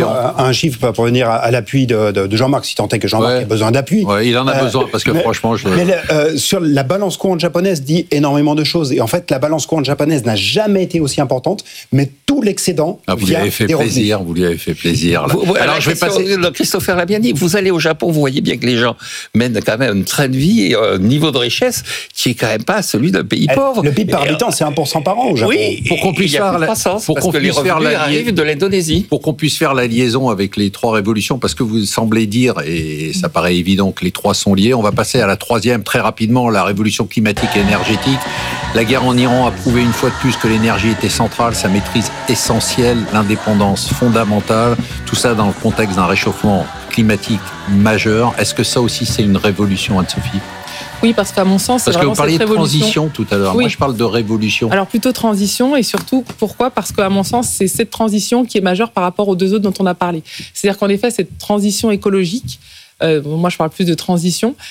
un chiffre pour venir à l'appui de, de, de Jean-Marc, si tant est que Jean-Marc ouais. a besoin d'appui. Ouais, il en a euh, besoin, parce que mais, franchement... Je... Mais euh, sur la balance courante japonaise dit énormément de choses. Et en fait, la balance courante japonaise n'a jamais été aussi importante, mais tout l'excédent ah, vous vient lui avez fait des plaisir, revenus. Vous lui avez fait plaisir. Là. Vous, Alors, je vais passer... Christopher l'a bien dit, vous allez au Japon, vous voyez bien que les gens mènent quand même un train de vie et un niveau de richesse qui est quand même pas celui d'un pays pauvre. Le P I B par habitant, c'est un pour cent par an au Japon. Oui, pour qu'on puisse faire la croissance, pour qu'on puisse faire la arrive de l'Indonésie. Pour qu'on puisse faire la liaison avec les trois révolutions, parce que vous semblez dire, et ça paraît évident que les trois sont liés, on va passer à la troisième très rapidement, la révolution climatique et énergétique. La guerre en Iran a prouvé une fois de plus que l'énergie était centrale, sa maîtrise essentielle, l'indépendance fondamentale, tout ça dans le contexte d'un réchauffement climatique majeur. Est-ce que ça aussi c'est une révolution, Anne-Sophie ? Oui, parce qu'à mon sens, c'est parce vraiment que vous parliez cette de révolution. transition tout à l'heure. Oui. Moi, je parle de révolution. Alors plutôt transition, et surtout pourquoi ? Parce qu'à mon sens, c'est cette transition qui est majeure par rapport aux deux autres dont on a parlé. C'est-à-dire qu'en effet, cette transition écologique, euh, moi je parle plus de transition,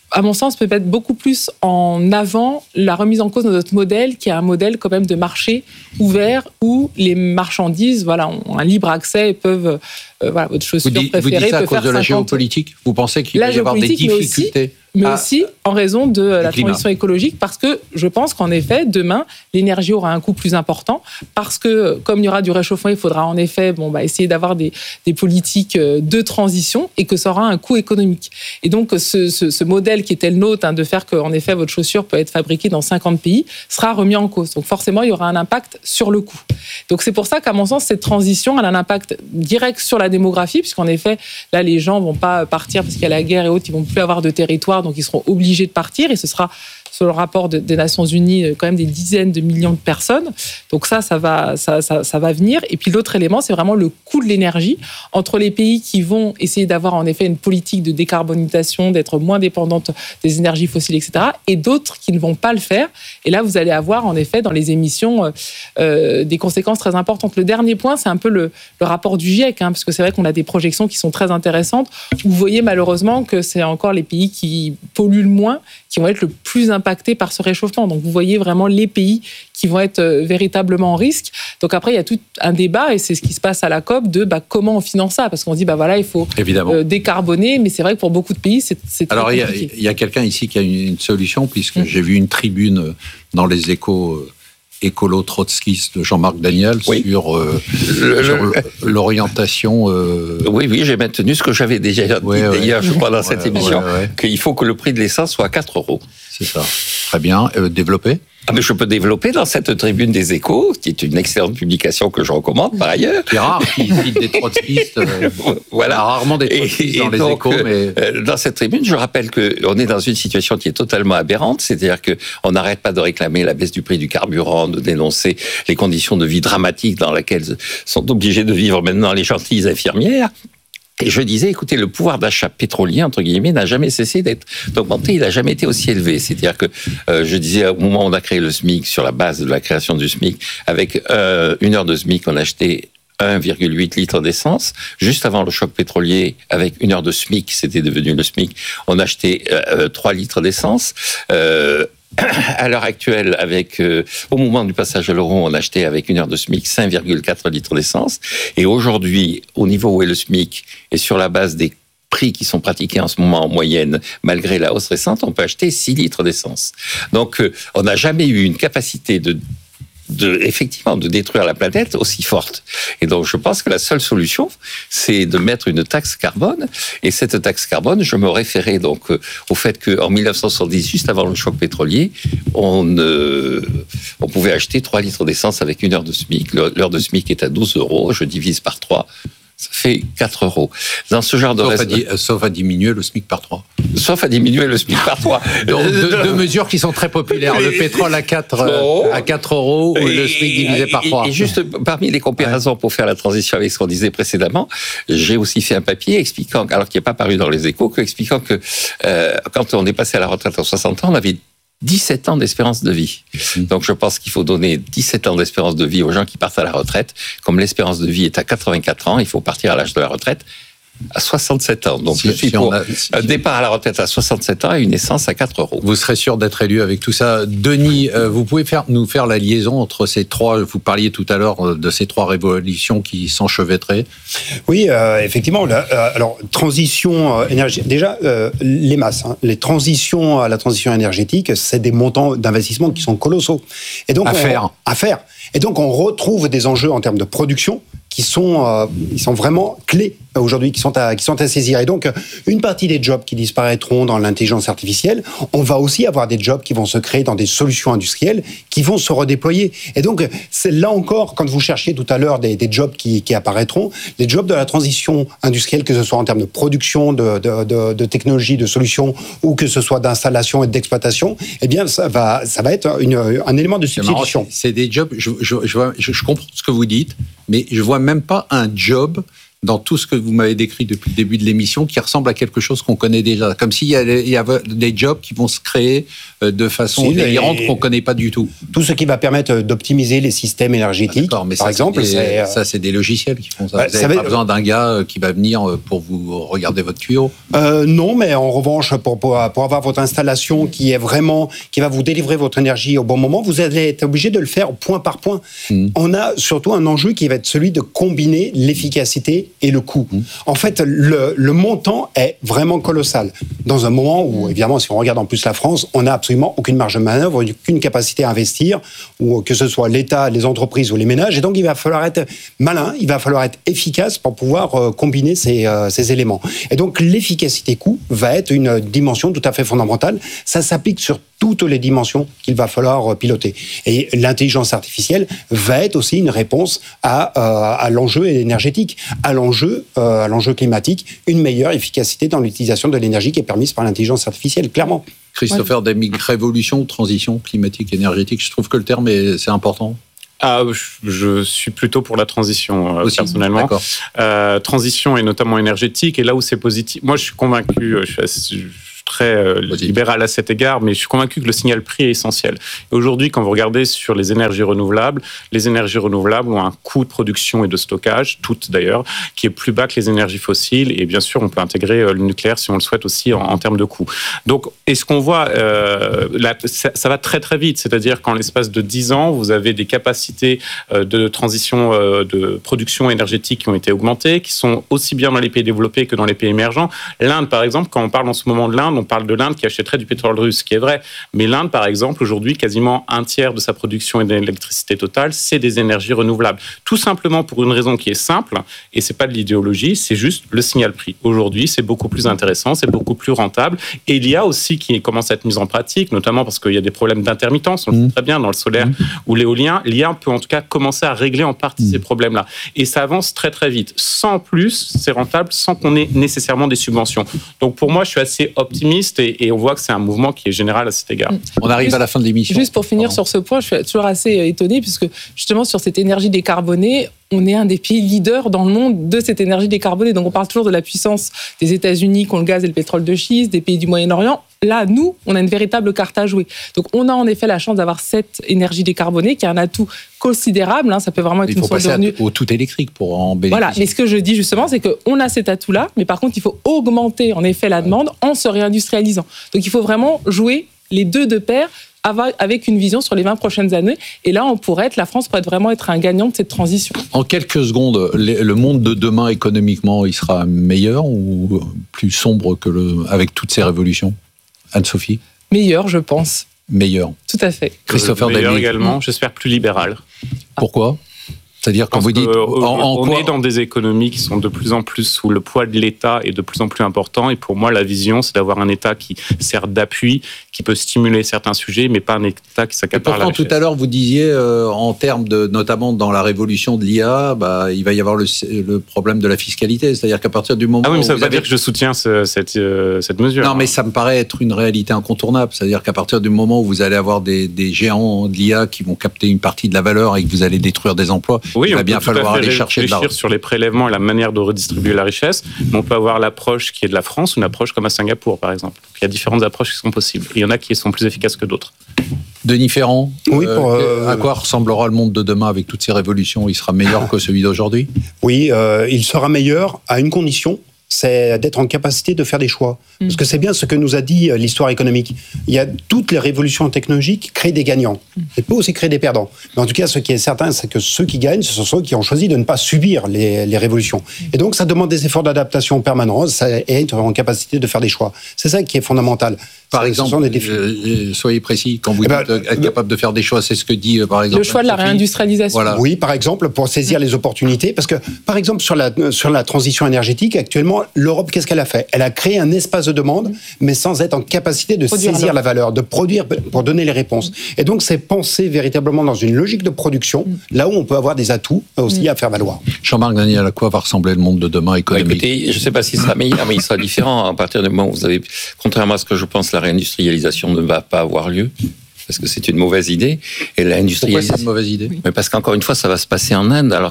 à mon sens, peut mettre beaucoup plus en avant la remise en cause de notre modèle, qui est un modèle quand même de marché ouvert, où les marchandises voilà, ont un libre accès et peuvent... Euh, voilà, votre chaussure vous dites, préférée vous dites ça peut à cause faire de la cinquante géopolitique ? Vous pensez qu'il la va y avoir des difficultés mais aussi, mais à... aussi en raison de la climat. transition écologique, parce que je pense qu'en effet, demain, l'énergie aura un coût plus important, parce que comme il y aura du réchauffement, il faudra en effet bon, bah, essayer d'avoir des, des politiques de transition et que ça aura un coût économique. Et donc, ce, ce, ce modèle qui était le nôtre, hein, de faire qu'en effet, votre chaussure peut être fabriquée dans cinquante pays, sera remis en cause. Donc forcément, il y aura un impact sur le coût. Donc c'est pour ça qu'à mon sens, cette transition, elle a un impact direct sur la démographie, puisqu'en effet, là, les gens vont pas partir parce qu'il y a la guerre et autres, ils vont plus avoir de territoire, donc ils seront obligés de partir, et ce sera, selon le rapport de, des Nations Unies, quand même des dizaines de millions de personnes. Donc ça, ça va, ça, ça, ça va venir. Et puis l'autre élément, c'est vraiment le coût de l'énergie entre les pays qui vont essayer d'avoir en effet une politique de décarbonisation, d'être moins dépendantes des énergies fossiles, et cetera, et d'autres qui ne vont pas le faire. Et là, vous allez avoir en effet dans les émissions euh, des conséquences très importantes. Le dernier point, c'est un peu le, le rapport du GIEC, hein, parce que c'est vrai qu'on a des projections qui sont très intéressantes. Vous voyez malheureusement que c'est encore les pays qui polluent le moins qui vont être le plus impactés par ce réchauffement. Donc vous voyez vraiment les pays qui vont être véritablement en risque. Donc après, il y a tout un débat, et c'est ce qui se passe à la COP, de bah, comment on finance ça. Parce qu'on se dit, bah, voilà, il faut euh, décarboner, mais c'est vrai que pour beaucoup de pays, c'est, c'est très Alors, compliqué. Alors, il y a quelqu'un ici qui a une, une solution, puisque mmh. j'ai vu une tribune dans les Échos écolo-trotskiste de Jean-Marc Daniel oui. sur, euh, le, sur le, l'orientation... Euh... Oui, oui, j'ai maintenu ce que j'avais déjà dit ouais, d'ailleurs, ouais. je crois, dans ouais, cette émission, ouais, ouais. qu'il faut que le prix de l'essence soit à quatre euros. C'est ça. Très bien. Euh, développé ? Ah mais je peux développer dans cette tribune des Échos, qui est une excellente publication que je recommande par ailleurs. C'est rare qu'ils citent des trotskistes. Euh, voilà. Il y a rarement des trotskistes et, dans et les donc, Échos. Mais... Euh, dans cette tribune, je rappelle qu'on est dans une situation qui est totalement aberrante, c'est-à-dire qu'on n'arrête pas de réclamer la baisse du prix du carburant, de dénoncer les conditions de vie dramatiques dans lesquelles sont obligées de vivre maintenant les gentilles infirmières. Et je disais, écoutez, le pouvoir d'achat pétrolier, entre guillemets, n'a jamais cessé d'être d'augmenter, il n'a jamais été aussi élevé. C'est-à-dire que, euh, je disais, au moment où on a créé le SMIC, sur la base de la création du SMIC, avec euh, une heure de SMIC, on achetait un virgule huit litres d'essence. Juste avant le choc pétrolier, avec une heure de SMIC, c'était devenu le SMIC, on achetait euh, trois litres d'essence. Euh, À l'heure actuelle, avec euh, au moment du passage à l'euro, on achetait avec une heure de SMIC cinq virgule quatre litres d'essence. Et aujourd'hui, au niveau où est le SMIC, et sur la base des prix qui sont pratiqués en ce moment en moyenne, malgré la hausse récente, on peut acheter six litres d'essence. Donc, euh, on n'a jamais eu une capacité de de, effectivement, de détruire la planète aussi forte. Et donc, je pense que la seule solution, c'est de mettre une taxe carbone. Et cette taxe carbone, je me référais donc au fait qu'en dix-neuf cent soixante-dix, juste avant le choc pétrolier, on, euh, on pouvait acheter trois litres d'essence avec une heure de SMIC. L'heure de SMIC est à douze euros. Je divise par trois. Ça fait quatre euros. Dans ce genre de sauf, reste... à di- sauf à diminuer le SMIC par trois. Sauf à diminuer le SMIC par trois. Donc, deux, deux mesures qui sont très populaires. Le pétrole à quatre, euh, à quatre euros ou le SMIC divisé par trois. Et, et juste parmi les comparaisons ouais. pour faire la transition avec ce qu'on disait précédemment, j'ai aussi fait un papier expliquant, alors qui n'est pas paru dans les Échos, expliquant que euh, quand on est passé à la retraite à soixante ans, on avait dix-sept ans d'espérance de vie. Donc je pense qu'il faut donner dix-sept ans d'espérance de vie aux gens qui partent à la retraite. Comme l'espérance de vie est à quatre-vingt-quatre ans, il faut partir à l'âge de la retraite à soixante-sept ans. Donc si, je suis si pour a, si, un départ à la retraite à soixante-sept ans et une naissance à quatre euros. Vous serez sûr d'être élu avec tout ça. Denis, euh, vous pouvez faire, nous faire la liaison entre ces trois, vous parliez tout à l'heure de ces trois révolutions qui s'enchevêtraient. Oui, euh, effectivement. La, euh, alors, transition euh, énergétique. Déjà, euh, les masses, hein, les transitions à la transition énergétique, c'est des montants d'investissement qui sont colossaux. Et donc, à on, faire. À faire. Et donc, on retrouve des enjeux en termes de production qui sont, euh, ils sont vraiment clés aujourd'hui, qui sont, à, qui sont à saisir. Et donc, une partie des jobs qui disparaîtront dans l'intelligence artificielle, on va aussi avoir des jobs qui vont se créer dans des solutions industrielles qui vont se redéployer. Et donc, c'est là encore, quand vous cherchiez tout à l'heure des, des jobs qui, qui apparaîtront, les jobs de la transition industrielle, que ce soit en termes de production, de, de, de, de technologie, de solutions, ou que ce soit d'installation et d'exploitation, eh bien, ça va, ça va être une, un élément de substitution. C'est, c'est des jobs, je, je, je, vois, je, je comprends ce que vous dites, mais je vois même pas un job dans tout ce que vous m'avez décrit depuis le début de l'émission qui ressemble à quelque chose qu'on connaît déjà, comme s'il y avait, il y avait des jobs qui vont se créer de façon délirante qu'on ne connaît pas du tout. Tout ce qui va permettre d'optimiser les systèmes énergétiques, ah, mais par ça, exemple. C'est des, ça, c'est des logiciels qui font ça. Bah, vous n'avez pas va... besoin d'un gars qui va venir pour vous regarder votre tuyau euh, Non, mais en revanche, pour, pour, pour avoir votre installation qui est vraiment, qui va vous délivrer votre énergie au bon moment, vous allez être obligé de le faire point par point. Mmh. On a surtout un enjeu qui va être celui de combiner l'efficacité et le coût. Mmh. En fait, le, le montant est vraiment colossal. Dans un moment où, évidemment, si on regarde en plus la France, on n'a absolument aucune marge de manœuvre, aucune capacité à investir, ou que ce soit l'État, les entreprises ou les ménages. Et donc, il va falloir être malin, il va falloir être efficace pour pouvoir euh, combiner ces, euh, ces éléments. Et donc, l'efficacité coût va être une dimension tout à fait fondamentale. Ça s'applique sur toutes les dimensions qu'il va falloir piloter. Et l'intelligence artificielle va être aussi une réponse à, euh, à l'enjeu énergétique, à l'enjeu, euh, à l'enjeu climatique, une meilleure efficacité dans l'utilisation de l'énergie qui est permise par l'intelligence artificielle, clairement. Christopher ouais. Deming, révolution, transition climatique, énergétique, je trouve que le terme est, c'est important. Ah, je suis plutôt pour la transition, euh, personnellement. Euh, transition et notamment énergétique, et là où c'est positif, moi je suis convaincu, je suis assez, je très euh, libéral à cet égard, mais je suis convaincu que le signal prix est essentiel. Et aujourd'hui, quand vous regardez sur les énergies renouvelables, les énergies renouvelables ont un coût de production et de stockage, toutes d'ailleurs, qui est plus bas que les énergies fossiles. Et bien sûr, on peut intégrer le nucléaire si on le souhaite aussi en, en termes de coût. Donc, et ce qu'on voit, euh, là, ça, ça va très très vite. C'est-à-dire qu'en l'espace de dix ans, vous avez des capacités euh, de transition euh, de production énergétique qui ont été augmentées, qui sont aussi bien dans les pays développés que dans les pays émergents. L'Inde, par exemple, quand on parle en ce moment de l'Inde, on parle de l'Inde qui achèterait du pétrole russe, ce qui est vrai. Mais l'Inde, par exemple, aujourd'hui, quasiment un tiers de sa production d'électricité totale, c'est des énergies renouvelables. Tout simplement pour une raison qui est simple, et c'est pas de l'idéologie, c'est juste le signal prix. Aujourd'hui, c'est beaucoup plus intéressant, c'est beaucoup plus rentable. Et il y a aussi qui commence à être mis en pratique, notamment parce qu'il y a des problèmes d'intermittence, on le sait très bien dans le solaire mmh. ou l'éolien. L'I A peut en tout cas commencer à régler en partie mmh. ces problèmes-là. Et ça avance très très vite. Sans plus, c'est rentable, sans qu'on ait nécessairement des subventions. Donc pour moi, je suis assez optimiste. Et, et on voit que c'est un mouvement qui est général à cet égard. On arrive juste, à la fin de l'émission. Juste pour finir Pardon. sur ce point, je suis toujours assez étonnée, puisque justement sur cette énergie décarbonée, on est un des pays leaders dans le monde de cette énergie décarbonée. Donc on parle toujours de la puissance des États-Unis qui ont le gaz et le pétrole de schiste, des pays du Moyen-Orient. Là, nous, on a une véritable carte à jouer. Donc on a en effet la chance d'avoir cette énergie décarbonée qui est un atout considérable. Hein, ça peut vraiment être une source de revenus. Il faut passer au tout électrique pour en bénéficier. Voilà, mais ce que je dis justement, c'est qu'on a cet atout-là, mais par contre, il faut augmenter en effet la demande en se réindustrialisant. Donc il faut vraiment jouer les deux de pair avec une vision sur les vingt prochaines années. Et là, on pourrait être, la France pourrait vraiment être un gagnant de cette transition. En quelques secondes, le monde de demain économiquement, il sera meilleur ou plus sombre que le, avec toutes ces révolutions ? Anne-Sophie ? Meilleur, je pense. Meilleur. Tout à fait. Christopher Meilleur Daly. Également, j'espère plus libéral. Pourquoi ? C'est-à-dire quand vous dites, euh, en, en on quoi... est dans des économies qui sont de plus en plus sous le poids de l'État et de plus en plus important. Et pour moi, la vision, c'est d'avoir un État qui sert d'appui, qui peut stimuler certains sujets, mais pas un État qui s'accapare la richesse. Tout à l'heure, vous disiez, euh, en termes de, notamment dans la révolution de l'I A, bah, il va y avoir le, le problème de la fiscalité. C'est-à-dire qu'à partir du moment ah oui, mais ça où veut pas avez... dire que je soutiens ce, cette, euh, cette mesure. Non, mais ça me paraît être une réalité incontournable. C'est-à-dire qu'à partir du moment où vous allez avoir des, des géants de l'I A qui vont capter une partie de la valeur et que vous allez détruire des emplois, oui, il va bien falloir aller chercher de l'argent. Sur les prélèvements et la manière de redistribuer la richesse, mais on peut avoir l'approche qui est de la France, une approche comme à Singapour, par exemple. Il y a différentes approches qui sont possibles. Et il y en a qui sont plus efficaces que d'autres. Denis Ferrand, oui, pour, euh, à quoi ressemblera le monde de demain avec toutes ces révolutions ? Il sera meilleur que celui d'aujourd'hui ? Oui, euh, il sera meilleur à une condition, c'est d'être en capacité de faire des choix. Mmh. Parce que c'est bien ce que nous a dit l'histoire économique. Il y a toutes les révolutions technologiques qui créent des gagnants. Mmh. Et peut aussi créer des perdants. Mais en tout cas, ce qui est certain, c'est que ceux qui gagnent, ce sont ceux qui ont choisi de ne pas subir les, les révolutions. Mmh. Et donc, ça demande des efforts d'adaptation permanents et être en capacité de faire des choix. C'est ça qui est fondamental. Par ça, exemple, euh, soyez précis, quand vous eh ben, dites être capable de faire des choix, c'est ce que dit, par exemple... Le choix de la réindustrialisation. Voilà. Oui, par exemple, pour saisir mmh. les opportunités. Parce que, par exemple, sur la, sur la transition énergétique, actuellement, l'Europe, qu'est-ce qu'elle a fait ? Elle a créé un espace de demande, mais sans être en capacité de produire saisir alors. la valeur, de produire pour donner les réponses. Et donc, c'est penser véritablement dans une logique de production, mmh. là où on peut avoir des atouts aussi mmh. à faire valoir. Jean-Marc Daniel, à quoi va ressembler le monde de demain économique ? Bah, écoutez, je ne sais pas s'il sera meilleur, mais il sera différent à partir du moment où vous avez, contrairement à ce que je pense, la réindustrialisation ne va pas avoir lieu. Parce que c'est une mauvaise idée. Et l'industrialisation. Pourquoi c'est une mauvaise idée ? Mais parce qu'encore une fois, ça va se passer en Inde, alors qu'en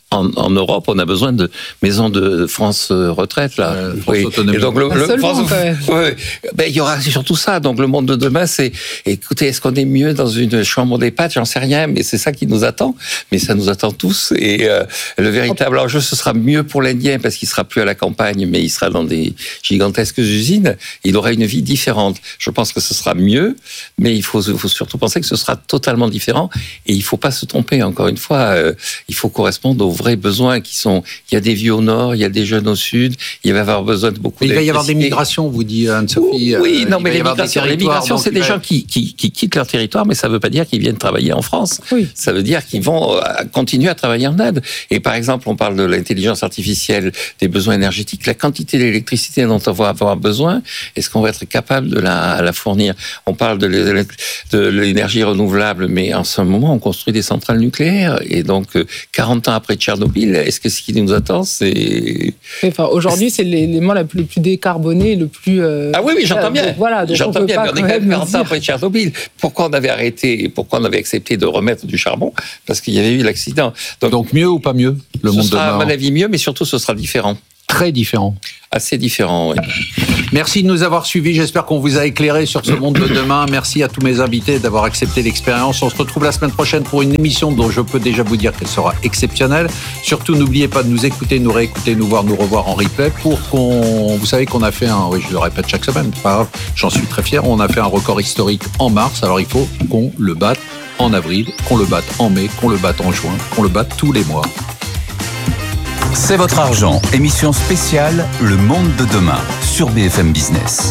En, en Europe, on a besoin de maisons de France retraite là. Euh, oui. Et donc le, Pas le seulement, France, quand même. ouais, ben, il y aura surtout ça. Donc le monde de demain, c'est, écoutez, est-ce qu'on est mieux dans une chambre d'EHPAD? J'en sais rien, mais c'est ça qui nous attend. Mais ça nous attend tous. Et euh, le véritable enjeu, ce sera mieux pour l'Indien parce qu'il sera plus à la campagne, mais il sera dans des gigantesques usines. Il aura une vie différente. Je pense que ce sera mieux, mais il faut, il faut surtout penser que ce sera totalement différent. Et il faut pas se tromper. Encore une fois, euh, il faut correspondre aux vrais besoins qui sont. Il y a des vieux au nord, il y a des jeunes au sud. Il va y avoir besoin de beaucoup. Il va y avoir des migrations, vous dit Anne-Sophie. Oui, non, il mais les migrations, les migrations, c'est des gens qui, qui, qui quittent leur territoire, mais ça ne veut pas dire qu'ils viennent travailler en France. Oui. Ça veut dire qu'ils vont continuer à travailler en Inde. Et par exemple, on parle de l'intelligence artificielle, des besoins énergétiques, la quantité d'électricité dont on va avoir besoin. Est-ce qu'on va être capable de la, la fournir? On parle de, de l'énergie renouvelable, mais en ce moment, on construit des centrales nucléaires. Et donc, quarante ans après Tchernobyl, est-ce que ce qui nous attend, c'est... Enfin, aujourd'hui, c'est l'élément le plus, plus décarboné, le plus... Euh... Ah oui, oui, j'entends bien. Donc, voilà, donc j'entends on bien, mais on est quand même quarante ans dire... après Tchernobyl. Pourquoi on avait arrêté, pourquoi on avait accepté de remettre du charbon? Parce qu'il y avait eu l'accident. Donc, donc mieux ou pas mieux, le monde Ce sera, demain? à mon avis, mieux, mais surtout, ce sera différent. Très différent. Assez différent, oui. Merci de nous avoir suivis. J'espère qu'on vous a éclairé sur ce monde de demain. Merci à tous mes invités d'avoir accepté l'expérience. On se retrouve la semaine prochaine pour une émission dont je peux déjà vous dire qu'elle sera exceptionnelle. Surtout, n'oubliez pas de nous écouter, nous réécouter, nous voir, nous revoir en replay pour qu'on... Vous savez qu'on a fait un... Oui, je le répète chaque semaine, c'est pas grave. J'en suis très fier. On a fait un record historique en mars. Alors, il faut qu'on le batte en avril, qu'on le batte en mai, qu'on le batte en juin, qu'on le batte tous les mois. C'est votre argent, émission spéciale Le Monde de demain sur B F M Business.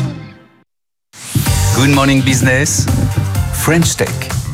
Good morning business, French Tech.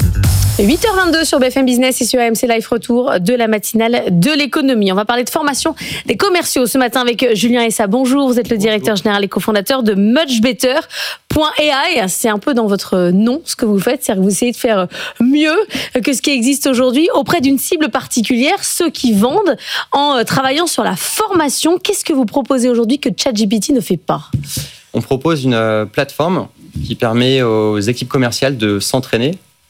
huit heures vingt-deux sur B F M Business et sur A M C Life, retour de la matinale de l'économie. On va parler de formation des commerciaux ce matin avec Julien Essa. Bonjour, vous êtes le directeur général et cofondateur de much better point A I. C'est un peu dans votre nom ce que vous faites, c'est-à-dire que vous essayez de faire mieux que ce qui existe aujourd'hui auprès d'une cible particulière, ceux qui vendent en travaillant sur la formation. Qu'est-ce que vous proposez aujourd'hui que ChatGPT ne fait pas ? On propose une plateforme qui permet aux équipes commerciales de s'entraîner.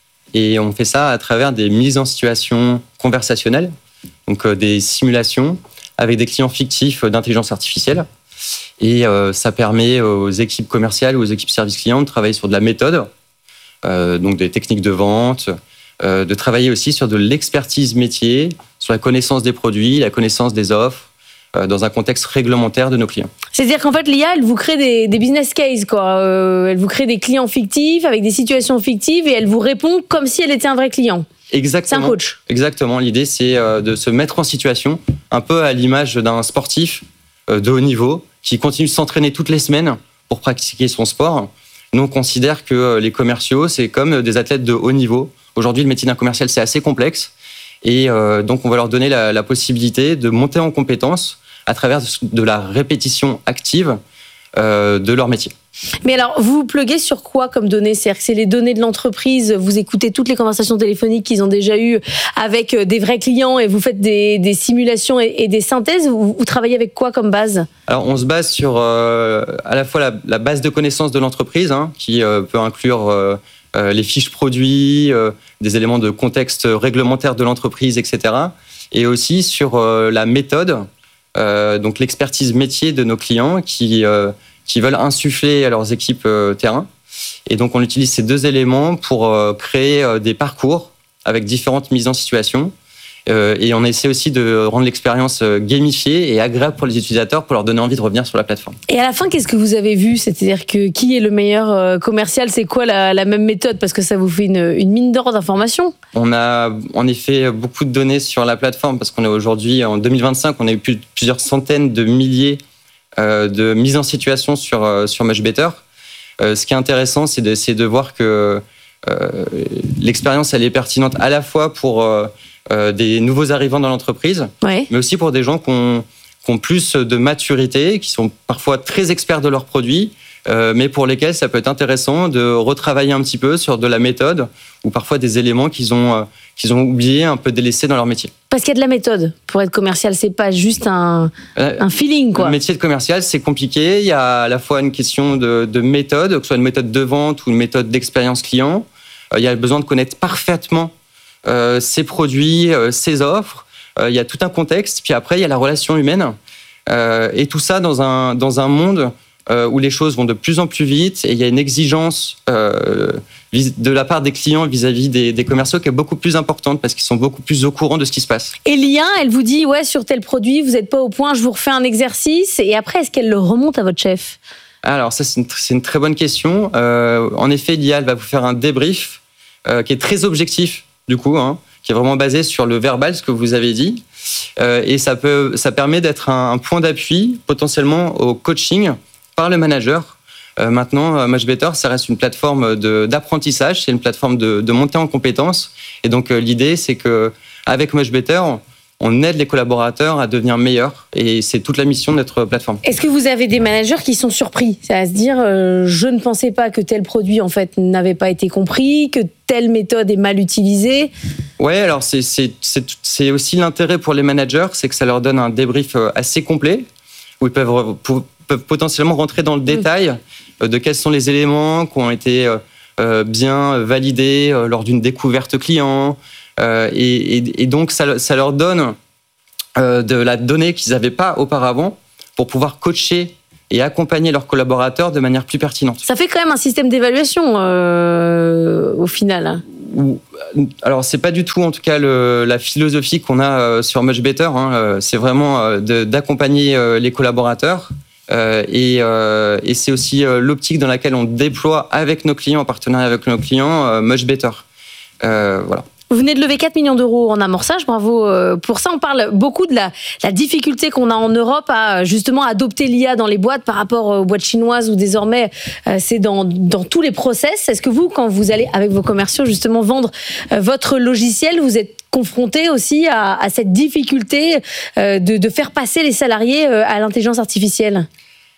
Et on fait ça à travers des mises en situation conversationnelles, donc euh, des simulations avec des clients fictifs d'intelligence artificielle. Et euh, ça permet aux équipes commerciales ou aux équipes service client de travailler sur de la méthode, euh, donc des techniques de vente, euh, de travailler aussi sur de l'expertise métier, sur la connaissance des produits, la connaissance des offres, euh, dans un contexte réglementaire de nos clients. C'est-à-dire qu'en fait, l'I A, elle vous crée des, des business cases, quoi. Euh, elle vous crée des clients fictifs avec des situations fictives et elle vous répond comme si elle était un vrai client. Exactement. C'est un coach. Exactement. L'idée, c'est euh, de se mettre en situation, un peu à l'image d'un sportif euh, de haut niveau qui continue de s'entraîner toutes les semaines pour pratiquer son sport. Nous, on considère que euh, les commerciaux, c'est comme des athlètes de haut niveau. Aujourd'hui, le métier d'un commercial, c'est assez complexe. Et euh, donc, on va leur donner la, la possibilité de monter en compétences à travers de la répétition active euh, de leur métier. Mais alors, vous vous pluguez sur quoi comme données ? C'est-à-dire que c'est les données de l'entreprise, vous écoutez toutes les conversations téléphoniques qu'ils ont déjà eues avec des vrais clients et vous faites des, des simulations et, et des synthèses. Vous, vous travaillez avec quoi comme base ? Alors, on se base sur euh, à la fois la, la base de connaissances de l'entreprise, hein, qui euh, peut inclure euh, euh, les fiches produits, euh, des éléments de contexte réglementaire de l'entreprise, et cetera. Et aussi sur euh, la méthode, Euh, donc l'expertise métier de nos clients qui, euh, qui veulent insuffler à leurs équipes euh, terrain. Et donc on utilise ces deux éléments pour euh, créer euh, des parcours avec différentes mises en situation. Euh, et on essaie aussi de rendre l'expérience euh, gamifiée et agréable pour les utilisateurs pour leur donner envie de revenir sur la plateforme. Et à la fin, qu'est-ce que vous avez vu ? C'est-à-dire que qui est le meilleur euh, commercial ? C'est quoi la, la même méthode ? Parce que ça vous fait une, une mine d'or d'informations. On a en effet beaucoup de données sur la plateforme parce qu'on est aujourd'hui, en deux mille vingt-cinq, on a eu plus, plusieurs centaines de milliers euh, de mises en situation sur, euh, sur much better. Euh, ce qui est intéressant, c'est de, c'est de voir que euh, l'expérience, elle est pertinente à la fois pour euh, euh, des nouveaux arrivants dans l'entreprise, Ouais. mais aussi pour des gens qui ont, qui ont plus de maturité, qui sont parfois très experts de leurs produits, euh, mais pour lesquels ça peut être intéressant de retravailler un petit peu sur de la méthode ou parfois des éléments qu'ils ont, euh, qu'ils ont oubliés, un peu délaissés dans leur métier. Parce qu'il y a de la méthode. Pour être commercial, c'est pas juste un, Euh, un feeling, quoi. Le métier de commercial, c'est compliqué. Il y a à la fois une question de, de méthode, que ce soit une méthode de vente ou une méthode d'expérience client. Euh, il y a besoin de connaître parfaitement euh, ses produits, euh, ses offres, euh, il y a tout un contexte, puis après, il y a la relation humaine. Euh, et tout ça dans un, dans un monde euh, où les choses vont de plus en plus vite et il y a une exigence euh, de la part des clients vis-à-vis des, des commerciaux qui est beaucoup plus importante parce qu'ils sont beaucoup plus au courant de ce qui se passe. Et l'I A, elle vous dit, ouais, sur tel produit, vous n'êtes pas au point, je vous refais un exercice. Et après, est-ce qu'elle le remonte à votre chef ? Alors ça, c'est une, c'est une très bonne question. Euh, en effet, l'I A, elle va vous faire un débrief euh, qui est très objectif, du coup, hein, qui est vraiment basé sur le verbal, ce que vous avez dit. Euh, et ça, peut, ça permet d'être un, un point d'appui potentiellement au coaching par le manager. Euh, maintenant, MuchBetter, ça reste une plateforme de, d'apprentissage, c'est une plateforme de, de montée en compétences. Et donc, euh, l'idée, c'est qu'avec MuchBetter, on, on aide les collaborateurs à devenir meilleurs. Et c'est toute la mission de notre plateforme. Est-ce que vous avez des managers qui sont surpris ? C'est à se dire, euh, je ne pensais pas que tel produit, en fait, n'avait pas été compris, que telle méthode est mal utilisée. Ouais, alors c'est, c'est, c'est, c'est aussi l'intérêt pour les managers, c'est que ça leur donne un débrief assez complet, où ils peuvent, peuvent potentiellement rentrer dans le mmh. détail de quels sont les éléments qui ont été bien validés lors d'une découverte client. Et, et, et donc, ça, ça leur donne de la donnée qu'ils n'avaient pas auparavant pour pouvoir coacher et accompagner leurs collaborateurs de manière plus pertinente. Ça fait quand même un système d'évaluation euh, au final. Alors, c'est pas du tout, en tout cas, le, la philosophie qu'on a sur MuchBetter. Hein. C'est vraiment de, d'accompagner les collaborateurs. Euh, et, euh, et c'est aussi euh, l'optique dans laquelle on déploie avec nos clients, en partenariat avec nos clients, euh, MuchBetter. Euh, voilà. Vous venez de lever quatre millions d'euros en amorçage, bravo pour ça. On parle beaucoup de la, la difficulté qu'on a en Europe à justement adopter l'I A dans les boîtes par rapport aux boîtes chinoises où désormais c'est dans, dans tous les process. Est-ce que vous, quand vous allez avec vos commerciaux justement vendre votre logiciel, vous êtes confronté aussi à, à cette difficulté de, de faire passer les salariés à l'intelligence artificielle ?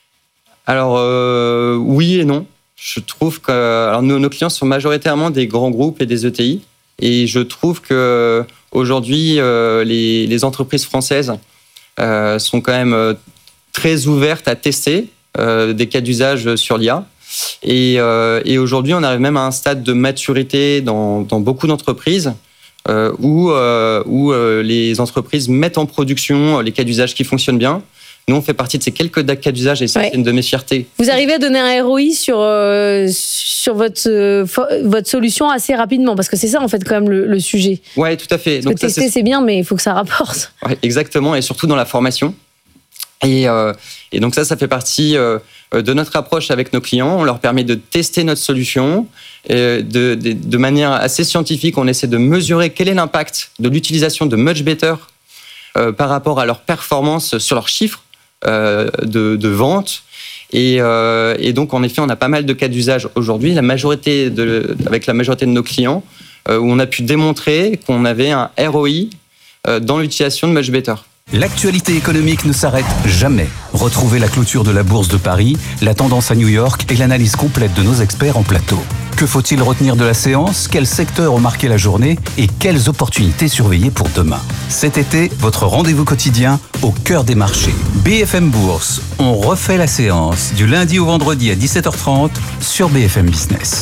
Alors euh, oui et non. Je trouve que alors, nos, nos clients sont majoritairement des grands groupes et des E T I. Et je trouve que aujourd'hui, euh, les, les entreprises françaises euh, sont quand même euh, très ouvertes à tester euh, des cas d'usage sur l'I A. Et, euh, et aujourd'hui, on arrive même à un stade de maturité dans, dans beaucoup d'entreprises euh, où, euh, où euh, les entreprises mettent en production les cas d'usage qui fonctionnent bien. Nous, on fait partie de ces quelques cas d'usage et ça, ouais. c'est une de mes fiertés. Vous arrivez à donner un R O I sur, euh, sur votre, euh, votre solution assez rapidement, parce que c'est ça, en fait, quand même, le, le sujet. Oui, tout à fait. Parce Donc, que ça, tester, c'est... c'est bien, mais il faut que ça rapporte. Ouais, exactement, et surtout dans la formation. Et, euh, et donc ça, ça fait partie euh, de notre approche avec nos clients. On leur permet de tester notre solution. Et de, de, de manière assez scientifique, on essaie de mesurer quel est l'impact de l'utilisation de MuchBetter euh, par rapport à leur performance sur leurs chiffres Euh, de, de vente. Et, euh, et donc, en effet, on a pas mal de cas d'usage aujourd'hui, la majorité de, avec la majorité de nos clients, euh, où on a pu démontrer qu'on avait un R O I euh, dans l'utilisation de MuchBetter. L'actualité économique ne s'arrête jamais. Retrouvez la clôture de la Bourse de Paris, la tendance à New York et l'analyse complète de nos experts en plateau. Que faut-il retenir de la séance ? Quels secteurs ont marqué la journée ? Et quelles opportunités surveiller pour demain ? Cet été, votre rendez-vous quotidien au cœur des marchés. B F M Bourse, on refait la séance du lundi au vendredi à dix-sept heures trente sur B F M Business.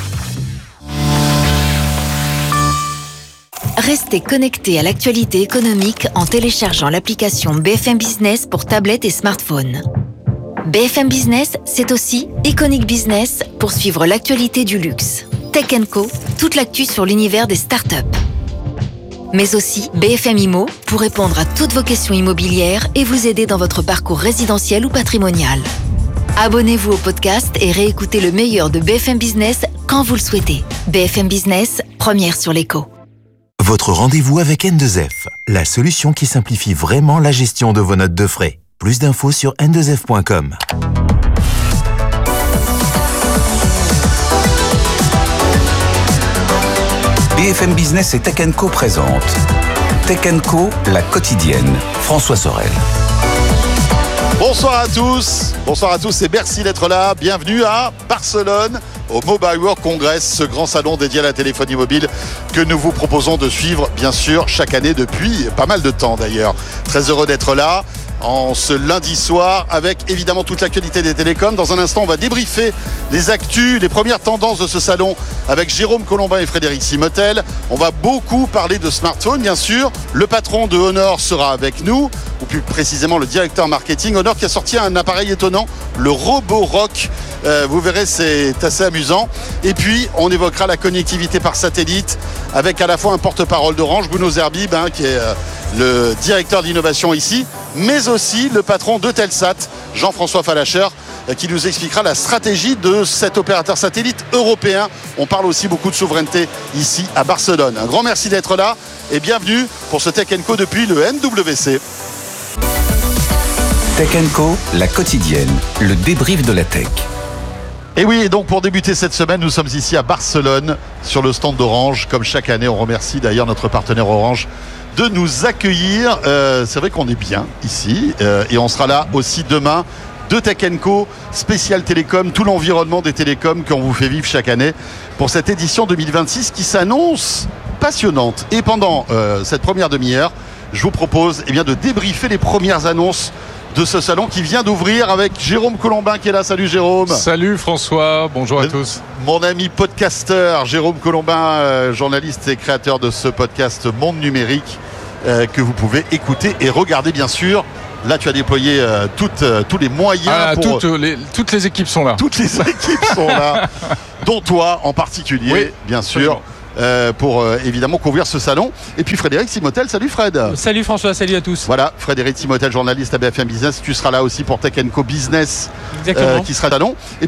Restez connectés à l'actualité économique en téléchargeant l'application B F M Business pour tablette et smartphone. B F M Business, c'est aussi Iconic Business pour suivre l'actualité du luxe. Tech and Co, toute l'actu sur l'univers des startups. Mais aussi B F M Immo pour répondre à toutes vos questions immobilières et vous aider dans votre parcours résidentiel ou patrimonial. Abonnez-vous au podcast et réécoutez le meilleur de B F M Business quand vous le souhaitez. B F M Business, première sur l'écho. Votre rendez-vous avec N deux F, la solution qui simplifie vraiment la gestion de vos notes de frais. Plus d'infos sur N deux F point com. B F M Business et Tech and Co présente Tech and Co, la quotidienne. François Sorel. Bonsoir à tous, bonsoir à tous et merci d'être là. Bienvenue à Barcelone, au Mobile World Congress, ce grand salon dédié à la téléphonie mobile que nous vous proposons de suivre, bien sûr, chaque année depuis pas mal de temps d'ailleurs. Très heureux d'être là. en ce lundi soir avec évidemment toute l'actualité des télécoms. Dans un instant, on va débriefer les actus, les premières tendances de ce salon avec Jérôme Colombin et Frédéric Simotel. On va beaucoup parler de smartphones, bien sûr. Le patron de Honor sera avec nous, ou plus précisément le directeur marketing. Honor qui a sorti un appareil étonnant, le Roborock. Euh, vous verrez, c'est assez amusant. Et puis, on évoquera la connectivité par satellite avec à la fois un porte-parole d'Orange, Bruno Zerbib, hein, qui est euh, le directeur d'innovation ici, mais aussi le patron de Telsat, Jean-François Fallacher, euh, qui nous expliquera la stratégie de cet opérateur satellite européen. On parle aussi beaucoup de souveraineté ici à Barcelone. Un grand merci d'être là et bienvenue pour ce Tech and Co depuis le M W C. Tech and Co, la quotidienne, le débrief de la tech. Et oui, et donc pour débuter cette semaine, nous sommes ici à Barcelone, sur le stand d'Orange. Comme chaque année, on remercie d'ailleurs notre partenaire Orange de nous accueillir. Euh, c'est vrai qu'on est bien ici, euh, et on sera là aussi demain de Tech and Co, spécial télécom, tout l'environnement des télécoms qu'on vous fait vivre chaque année pour cette édition deux mille vingt-six qui s'annonce passionnante. Et pendant euh, cette première demi-heure, je vous propose eh bien, de débriefer les premières annonces de ce salon qui vient d'ouvrir avec Jérôme Colombin qui est là. Salut Jérôme. Salut François, bonjour à tous. Mon ami podcasteur Jérôme Colombin, euh, journaliste et créateur de ce podcast Monde Numérique euh, que vous pouvez écouter et regarder bien sûr. Là tu as déployé euh, toutes, euh, tous les moyens. Ah, pour... toutes, les, toutes les équipes sont là. Toutes les équipes sont là, dont toi en particulier, oui, bien sûr. Euh, pour euh, évidemment couvrir ce salon. Et puis Frédéric Simotel, salut Fred. Salut François, salut à tous. Voilà, Frédéric Simotel, journaliste à B F M Business. Tu seras là aussi pour Tech and Co Business, euh, qui sera salon. Et